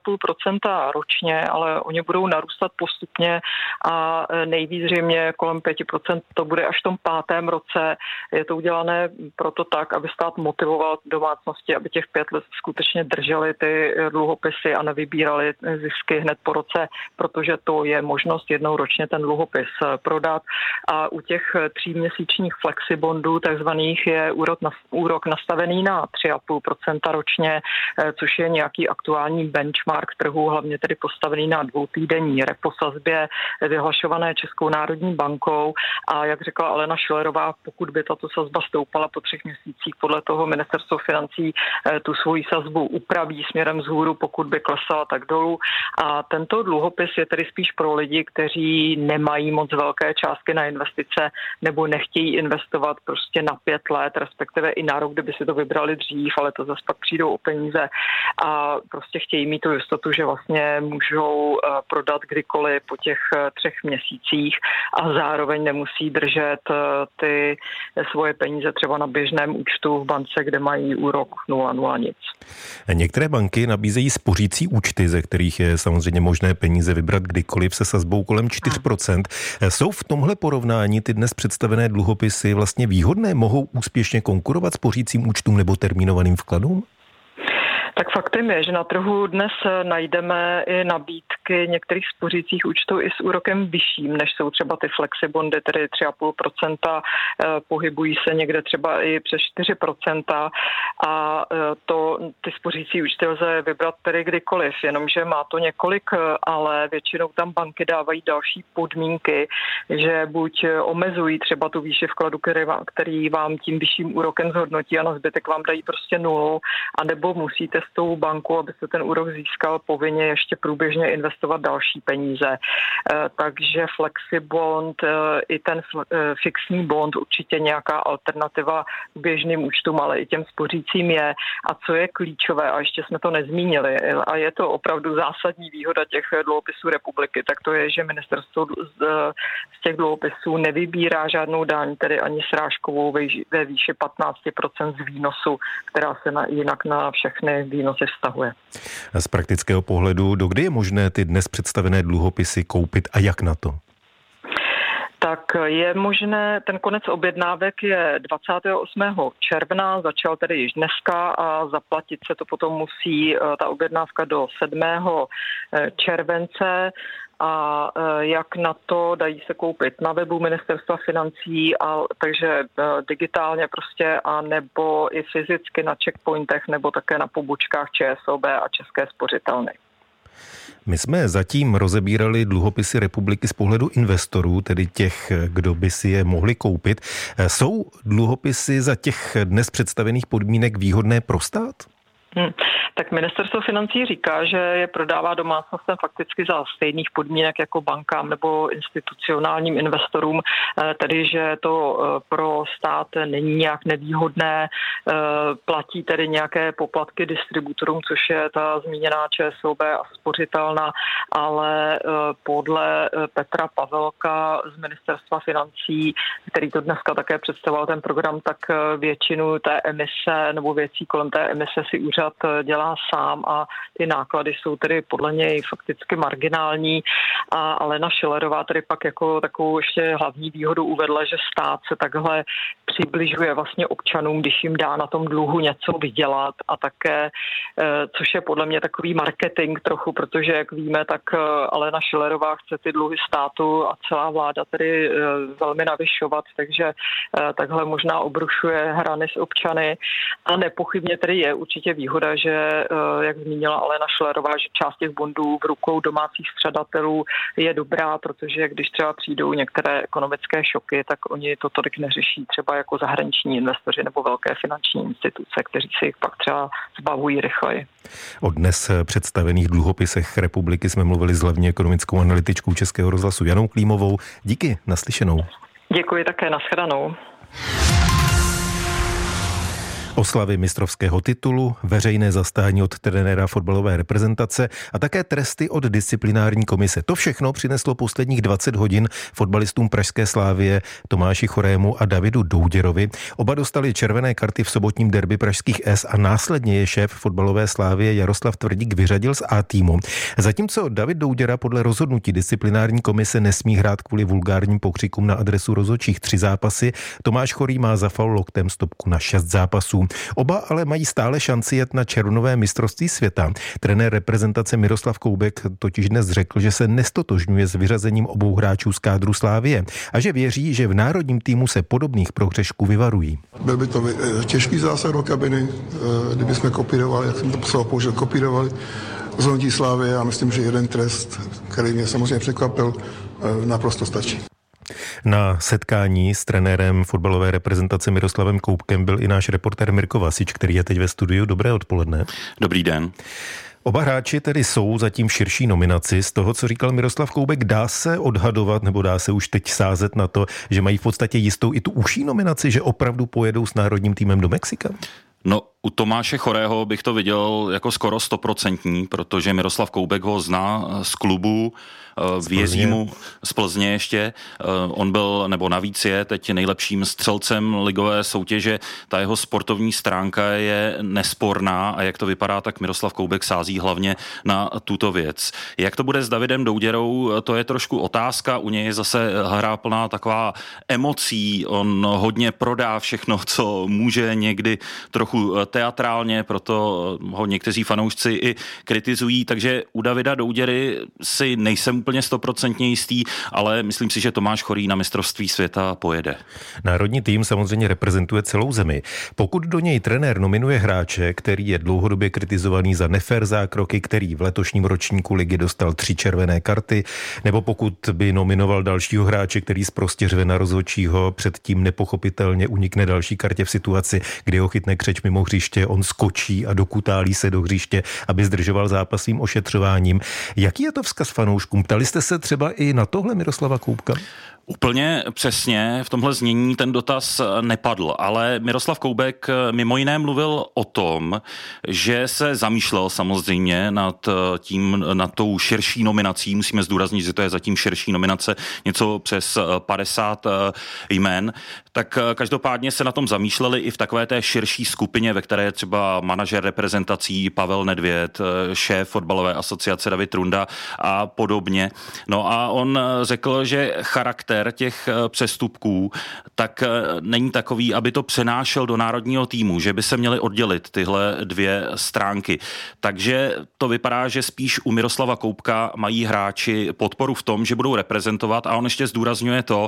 4,5% ročně, ale oni budou narůstat postupně a nejvíc zřejmě kolem 5% to bude až v tom 5. roce. Je to udělané proto tak, aby stát motivoval domácnosti, aby těch 5 let skutečně drželi ty dluhopisy a nevybírali zisky hned po roce, protože to je možnost jednou ročně ten dluhopis prodat. A u těch 3měsíčních flexibondů takzvaných je úrok nastavený na 3,5% ročně, což je nějaký aktuální benchmark trhu, hlavně tedy postavený na 2týdenní repo sazbě vyhlašované Českou národní bankou. A jak řekla Alena Schillerová, pokud by tato sazba stoupala po 3 měsících, podle toho ministerstvo financí tu svoji sazbu upraví směrem vzhůru, pokud by klesala tak dolů. A tento dluhopis je tedy spíš pro lidi, kteří nemají moc velké částky na investice nebo nechtějí investovat prostě na 5 let, respektive i na rok, kdyby si to vybrali dřív, ale to zase pak přijdou o peníze a prostě chtějí mít tu jistotu, že vlastně můžou prodat kdykoliv po těch 3 měsících a zároveň nemusí držet ty svoje peníze třeba na běžném účtu v bance, kde mají úrok 0,0 nic. Některé banky nabízejí spořící účty, ze kterých je samozřejmě možné peníze vybrat kdykoliv se sazbou kolem 4%. Jsou v tomhle porovnání ty dnes představené dluhopisy vlastně výhodné? Mohou úspěšně konkurovat spořícím účtům nebo termínovaným vkladům? Tak faktem je, že na trhu dnes najdeme i nabídky některých spořících účtů i s úrokem vyšším, než jsou třeba ty flexibondy, tedy 3,5%, pohybují se někde třeba i přes 4% a ty spořící účty lze vybrat tedy kdykoliv, jenomže má to několik, ale většinou tam banky dávají další podmínky, že buď omezují třeba tu výši vkladu, který vám tím vyšším úrokem zhodnotí a na zbytek vám dají prostě 0, anebo musíte s tou bankou, abyste ten úrok získal, povinně ještě průběžně investovat další peníze. Takže flexibond i ten fixní bond určitě nějaká alternativa k běžným účtům, ale i těm spořícím je. A co je klíčové, a ještě jsme to nezmínili, a je to opravdu zásadní výhoda těch dluhopisů republiky, tak to je, že ministerstvo z těch dluhopisů nevybírá žádnou daň, tedy ani srážkovou ve výši 15% z výnosu, která se jinak na všechny výnosy vztahuje. Z praktického pohledu, dokdy je možné ty dnes představené dluhopisy koupit a jak na to? Tak je možné, ten konec objednávek je 28. června, začal tedy již dneska a zaplatit se to potom musí ta objednávka do 7. července. a jak na to dají se koupit na webu Ministerstva financí, takže digitálně prostě a nebo i fyzicky na checkpointech nebo také na pobočkách ČSOB a České spořitelny. My jsme zatím rozebírali dluhopisy republiky z pohledu investorů, tedy těch, kdo by si je mohli koupit. Jsou dluhopisy za těch dnes představených podmínek výhodné pro stát? Tak ministerstvo financí říká, že je prodává domácnostem fakticky za stejných podmínek jako bankám nebo institucionálním investorům, tedy že to pro stát není nějak nevýhodné, platí tedy nějaké poplatky distributorům, což je ta zmíněná ČSOB a spořitelna, ale podle Petra Pavelka z ministerstva financí, který to dneska také představoval ten program, tak většinu té emise nebo věcí kolem té emise si úřad dělá sám a ty náklady jsou tedy podle něj fakticky marginální. A Alena Schillerová tedy pak jako takovou ještě hlavní výhodu uvedla, že stát se takhle přibližuje vlastně občanům, když jim dá na tom dluhu něco vydělat a také, což je podle mě takový marketing trochu, protože jak víme, tak Alena Schillerová chce ty dluhy státu a celá vláda tedy velmi navyšovat, takže takhle možná obrušuje hrany s občany a nepochybně tedy je určitě výhoda, že jak zmínila Alena Schillerová, že část těch bondů v rukou domácích střadatelů je dobrá, protože když třeba přijdou některé ekonomické šoky, tak oni to tolik neřeší třeba jako zahraniční investoři nebo velké finanční instituce, kteří si jich pak třeba zbavují rychleji. O dnes představených dluhopisech republiky jsme mluvili s hlavní ekonomickou analytičkou Českého rozhlasu Janou Klímovou. Díky, naslyšenou. Děkuji také, nashledanou. Oslavy mistrovského titulu, veřejné zastání od trenéra fotbalové reprezentace a také tresty od disciplinární komise. To všechno přineslo posledních 20 hodin fotbalistům pražské Slavie Tomáši Chorému a Davidu Douděrovi. Oba dostali červené karty v sobotním derby pražských S a následně je šéf fotbalové Slavie Jaroslav Tvrdík vyřadil z A týmu. Zatímco David Douděra podle rozhodnutí disciplinární komise nesmí hrát kvůli vulgárním pokřikům na adresu rozhodčích 3 zápasy, Tomáš Chorý má za faul loktem stopku na 6 zápasů. Oba ale mají stále šanci jet na červnové mistrovství světa. Trenér reprezentace Miroslav Koubek totiž dnes řekl, že se nestotožňuje s vyřazením obou hráčů z kádru Slavie a že věří, že v národním týmu se podobných prohřešků vyvarují. Byl by to těžký zásah do kabiny, kdyby jsme kopírovali, jak jsem to psal, použil, kopírovali rozhodnutí Slavie a myslím, že jeden trest, který mě samozřejmě překvapil, naprosto stačí. Na setkání s trenérem fotbalové reprezentace Miroslavem Koubkem byl i náš reportér Mirko Vasič, který je teď ve studiu. Dobré odpoledne. Dobrý den. Oba hráči tedy jsou zatím v širší nominaci. Z toho, co říkal Miroslav Koubek, dá se odhadovat, nebo dá se už teď sázet na to, že mají v podstatě jistou i tu užší nominaci, že opravdu pojedou s národním týmem do Mexika? No, u Tomáše Chorého bych to viděl jako skoro 100%, protože Miroslav Koubek ho zná z klubu, věří mu z Plzně ještě. On byl, nebo navíc je teď nejlepším střelcem ligové soutěže. Ta jeho sportovní stránka je nesporná a jak to vypadá, tak Miroslav Koubek sází hlavně na tuto věc. Jak to bude s Davidem Douděrou, to je trošku otázka. U něj je zase hra plná taková emocí. On hodně prodá všechno, co může, někdy trochu teatrálně, proto ho někteří fanoušci i kritizují, takže u Davida Douděry si nejsem úplně 100% jistý, ale myslím si, že Tomáš Chorý na mistrovství světa pojede. Národní tým samozřejmě reprezentuje celou zemi. Pokud do něj trenér nominuje hráče, který je dlouhodobě kritizovaný za nefér zákroky, který v letošním ročníku ligy dostal 3 červené karty, nebo pokud by nominoval dalšího hráče, který sprostě řve na rozhodčího, předtím nepochopitelně unikne další kartě v situaci, kdy ho chytne křeč mimo hřiště, on skočí a dokutálí se do hřiště, aby zdržoval zápas svým ošetřováním. Jaký je to vzkaz fanouškům? Ptali jste se třeba i na tohle Miroslava Koubka? Úplně přesně v tomhle znění ten dotaz nepadl, ale Miroslav Koubek mimo jiné mluvil o tom, že se zamýšlel samozřejmě nad tou širší nominací. Musíme zdůraznit, že to je zatím širší nominace, něco přes 50 jmen. Tak každopádně se na tom zamýšleli i v takové té širší skupině, ve které je třeba manažer reprezentací Pavel Nedvěd, šéf fotbalové asociace David Trunda a podobně. No a on řekl, že charakter charakter těch přestupků, tak není takový, aby to přenášel do národního týmu, že by se měly oddělit tyhle dvě stránky. Takže to vypadá, že spíš u Miroslava Koubka mají hráči podporu v tom, že budou reprezentovat, a on ještě zdůrazňuje to,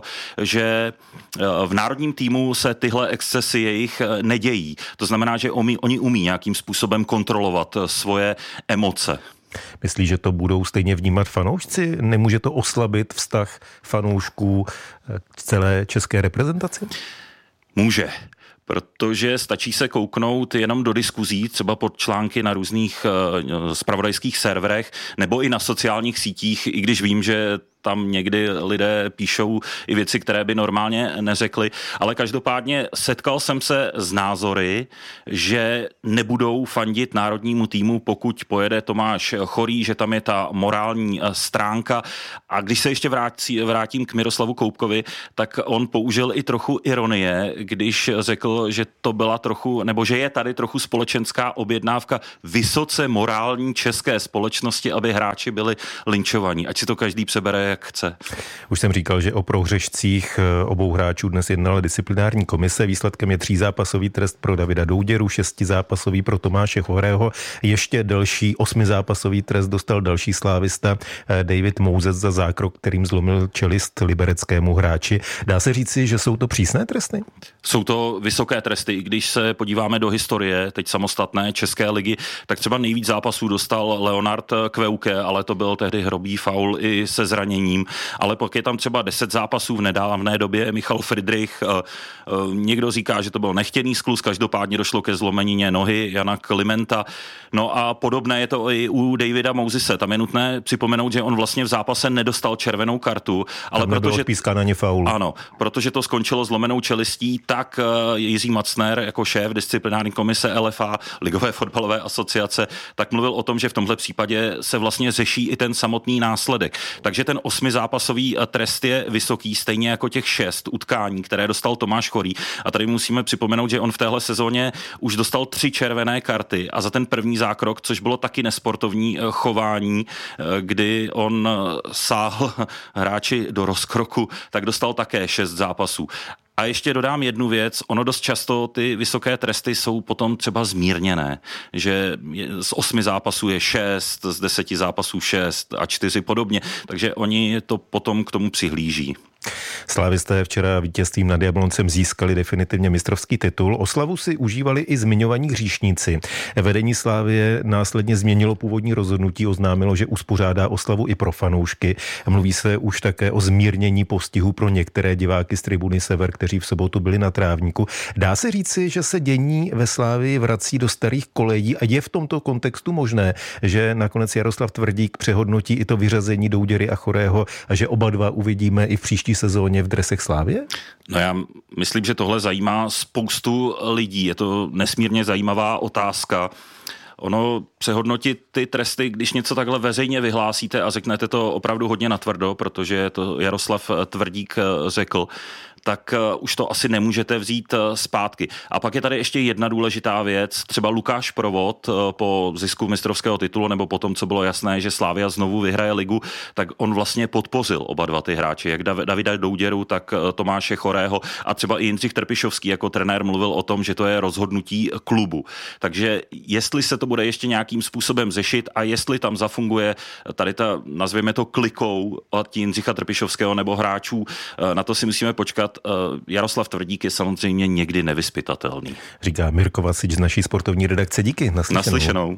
že v národním týmu se tyhle excesy jejich nedějí. To znamená, že oni umí nějakým způsobem kontrolovat svoje emoce. Myslí, že to budou stejně vnímat fanoušci? Nemůže to oslabit vztah fanoušků k celé české reprezentaci? Může. Protože stačí se kouknout jenom do diskuzí, třeba pod články na různých zpravodajských serverech nebo i na sociálních sítích, i když vím, že tam někdy lidé píšou i věci, které by normálně neřekli, ale každopádně setkal jsem se s názory, že nebudou fandit národnímu týmu, pokud pojede Tomáš Chorý, že tam je ta morální stránka. A když se ještě vrátím k Miroslavu Koubkovi, tak on použil i trochu ironie, když řekl, že to byla trochu, nebo že je tady trochu společenská objednávka vysoce morální české společnosti, aby hráči byli lynčovaní. Ať si to každý přebere, jak chce. Už jsem říkal, že o prohřešcích obou hráčů dnes jednala disciplinární komise. Výsledkem je 3zápasový trest pro Davida Douděru, 6zápasový pro Tomáše Chorého. Ještě další 8zápasový trest dostal další slávista David Mouzes za zákrok, kterým zlomil čelist libereckému hráči. Dá se říci, že jsou to přísné tresty? Jsou to vysoké tresty. Když se podíváme do historie, teď samostatné České ligy, tak třeba nejvíc zápasů dostal Leonard Kveuke, ale to byl tehdy hrubý faul i se zraněním. Ale pak je tam třeba 10 zápasů v nedávné době, Michal Friedrich, někdo říká, že to byl nechtěný skluz, každopádně došlo ke zlomenině nohy Jana Klimenta. No a podobné je to i u Davida Mouzese. Tam je nutné připomenout, že on vlastně v zápase nedostal červenou kartu, ale protože na ně faul. Ano, protože to skončilo zlomenou čelistí, tak Jiří Macner jako šéf disciplinární komise LFA, Ligové fotbalové asociace, tak mluvil o tom, že v tomhle případě se vlastně řeší i ten samotný následek. Takže ten 8zápasový trest je vysoký, stejně jako těch 6 utkání, které dostal Tomáš Chorý. A tady musíme připomenout, že on v téhle sezóně už dostal 3 červené karty a za ten první zákrok, což bylo taky nesportovní chování, kdy on sáhl hráči do rozkroku, tak dostal také 6 zápasů. A ještě dodám jednu věc, ono dost často ty vysoké tresty jsou potom třeba zmírněné, že z 8 zápasů je 6, z 10 zápasů 6 a 4 podobně, takže oni to potom k tomu přihlíží. Slávisté včera vítězstvím nad Jabloncem získali definitivně mistrovský titul. Oslavu si užívali i zmiňovaní hříšníci. Vedení Slávie následně změnilo původní rozhodnutí, oznámilo, že uspořádá oslavu i pro fanoušky. Mluví se už také o zmírnění postihu pro některé diváky z tribuny Sever, kteří v sobotu byli na trávníku. Dá se říci, že se dění ve Slávii vrací do starých kolejí a je v tomto kontextu možné, že nakonec Jaroslav Tvrdík přehodnotí i to vyřazení Douděry a Chorého a že oba dva uvidíme i v příští sezóně v dresech Slávie? No já myslím, že tohle zajímá spoustu lidí. Je to nesmírně zajímavá otázka. Ono přehodnotit ty tresty, když něco takhle veřejně vyhlásíte a řeknete to opravdu hodně natvrdo, protože to Jaroslav Tvrdík řekl, tak už to asi nemůžete vzít zpátky. A pak je tady ještě jedna důležitá věc. Třeba Lukáš Provod po zisku mistrovského titulu nebo po tom, co bylo jasné, že Slavia znovu vyhraje ligu, tak on vlastně podpořil oba dva ty hráči, jak Davida Douděru, tak Tomáše Chorého a třeba i Jindřich Trpišovský jako trenér mluvil o tom, že to je rozhodnutí klubu. Takže jestli se to bude ještě nějakým způsobem řešit a jestli tam zafunguje tady ta, nazvěme to klikou od Jindřicha Trpišovského nebo hráčů, na to si musíme počkat. Jaroslav Tvrdík je samozřejmě někdy nevyzpytatelný. Říká Mirko Vasič z naší sportovní redakce. Díky. Naslyšenou.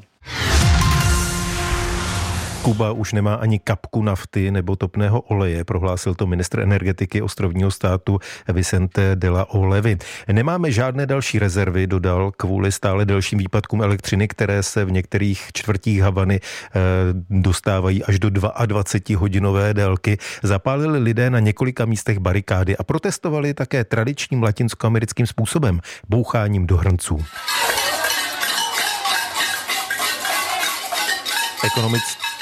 Kuba už nemá ani kapku nafty nebo topného oleje, prohlásil to ministr energetiky ostrovního státu Vicente de la Olevy. Nemáme žádné další rezervy, dodal kvůli stále delším výpadkům elektřiny, které se v některých čtvrtích Havany dostávají až do 22hodinové délky. Zapálili lidé na několika místech barikády a protestovali také tradičním latinskoamerickým způsobem, boucháním do hrnců.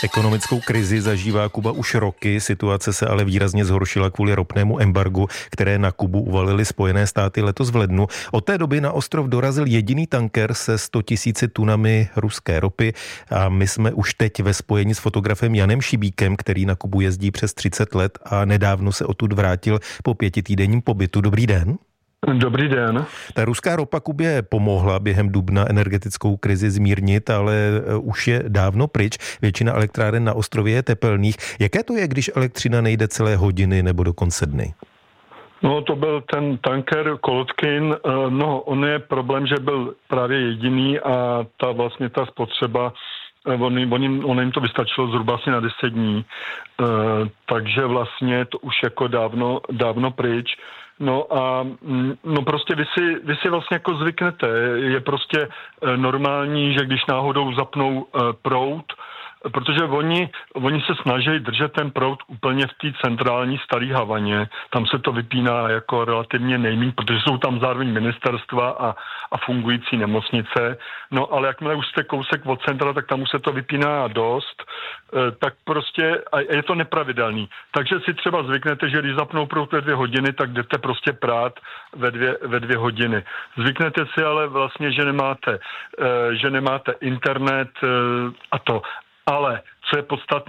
Ekonomickou krizi zažívá Kuba už roky, situace se ale výrazně zhoršila kvůli ropnému embargu, které na Kubu uvalily Spojené státy letos v lednu. Od té doby na ostrov dorazil jediný tanker se 100 000 tunami ruské ropy a my jsme už teď ve spojení s fotografem Janem Šibíkem, který na Kubu jezdí přes 30 let a nedávno se odtud vrátil po 5týdenním pobytu. Dobrý den. Dobrý den. Ta ruská ropa Kubě pomohla během dubna energetickou krizi zmírnit, ale už je dávno pryč. Většina elektráren na ostrově je tepelných. Jaké to je, když elektřina nejde celé hodiny nebo dokonce dny? No, to byl ten tanker Kolotkin. No, on je problém, že byl právě jediný a ta spotřeba, on jim to vystačilo zhruba asi na 10 dní. Takže vlastně to už jako dávno pryč. No a prostě vy si vlastně jako zvyknete. Je prostě normální, že když náhodou zapnou proud, protože oni se snaží držet ten proud úplně v té centrální staré Havaně. Tam se to vypíná jako relativně nejméně, protože jsou tam zároveň ministerstva a fungující nemocnice. No ale jakmile už jste kousek od centra, tak tam už se to vypíná dost. Tak prostě a je to nepravidelný. Takže si třeba zvyknete, že když zapnou proud ve 2 hodiny, tak jdete prostě prát ve 2 hodiny. Zvyknete si ale vlastně, že nemáte internet a to. Ale co je podstatné,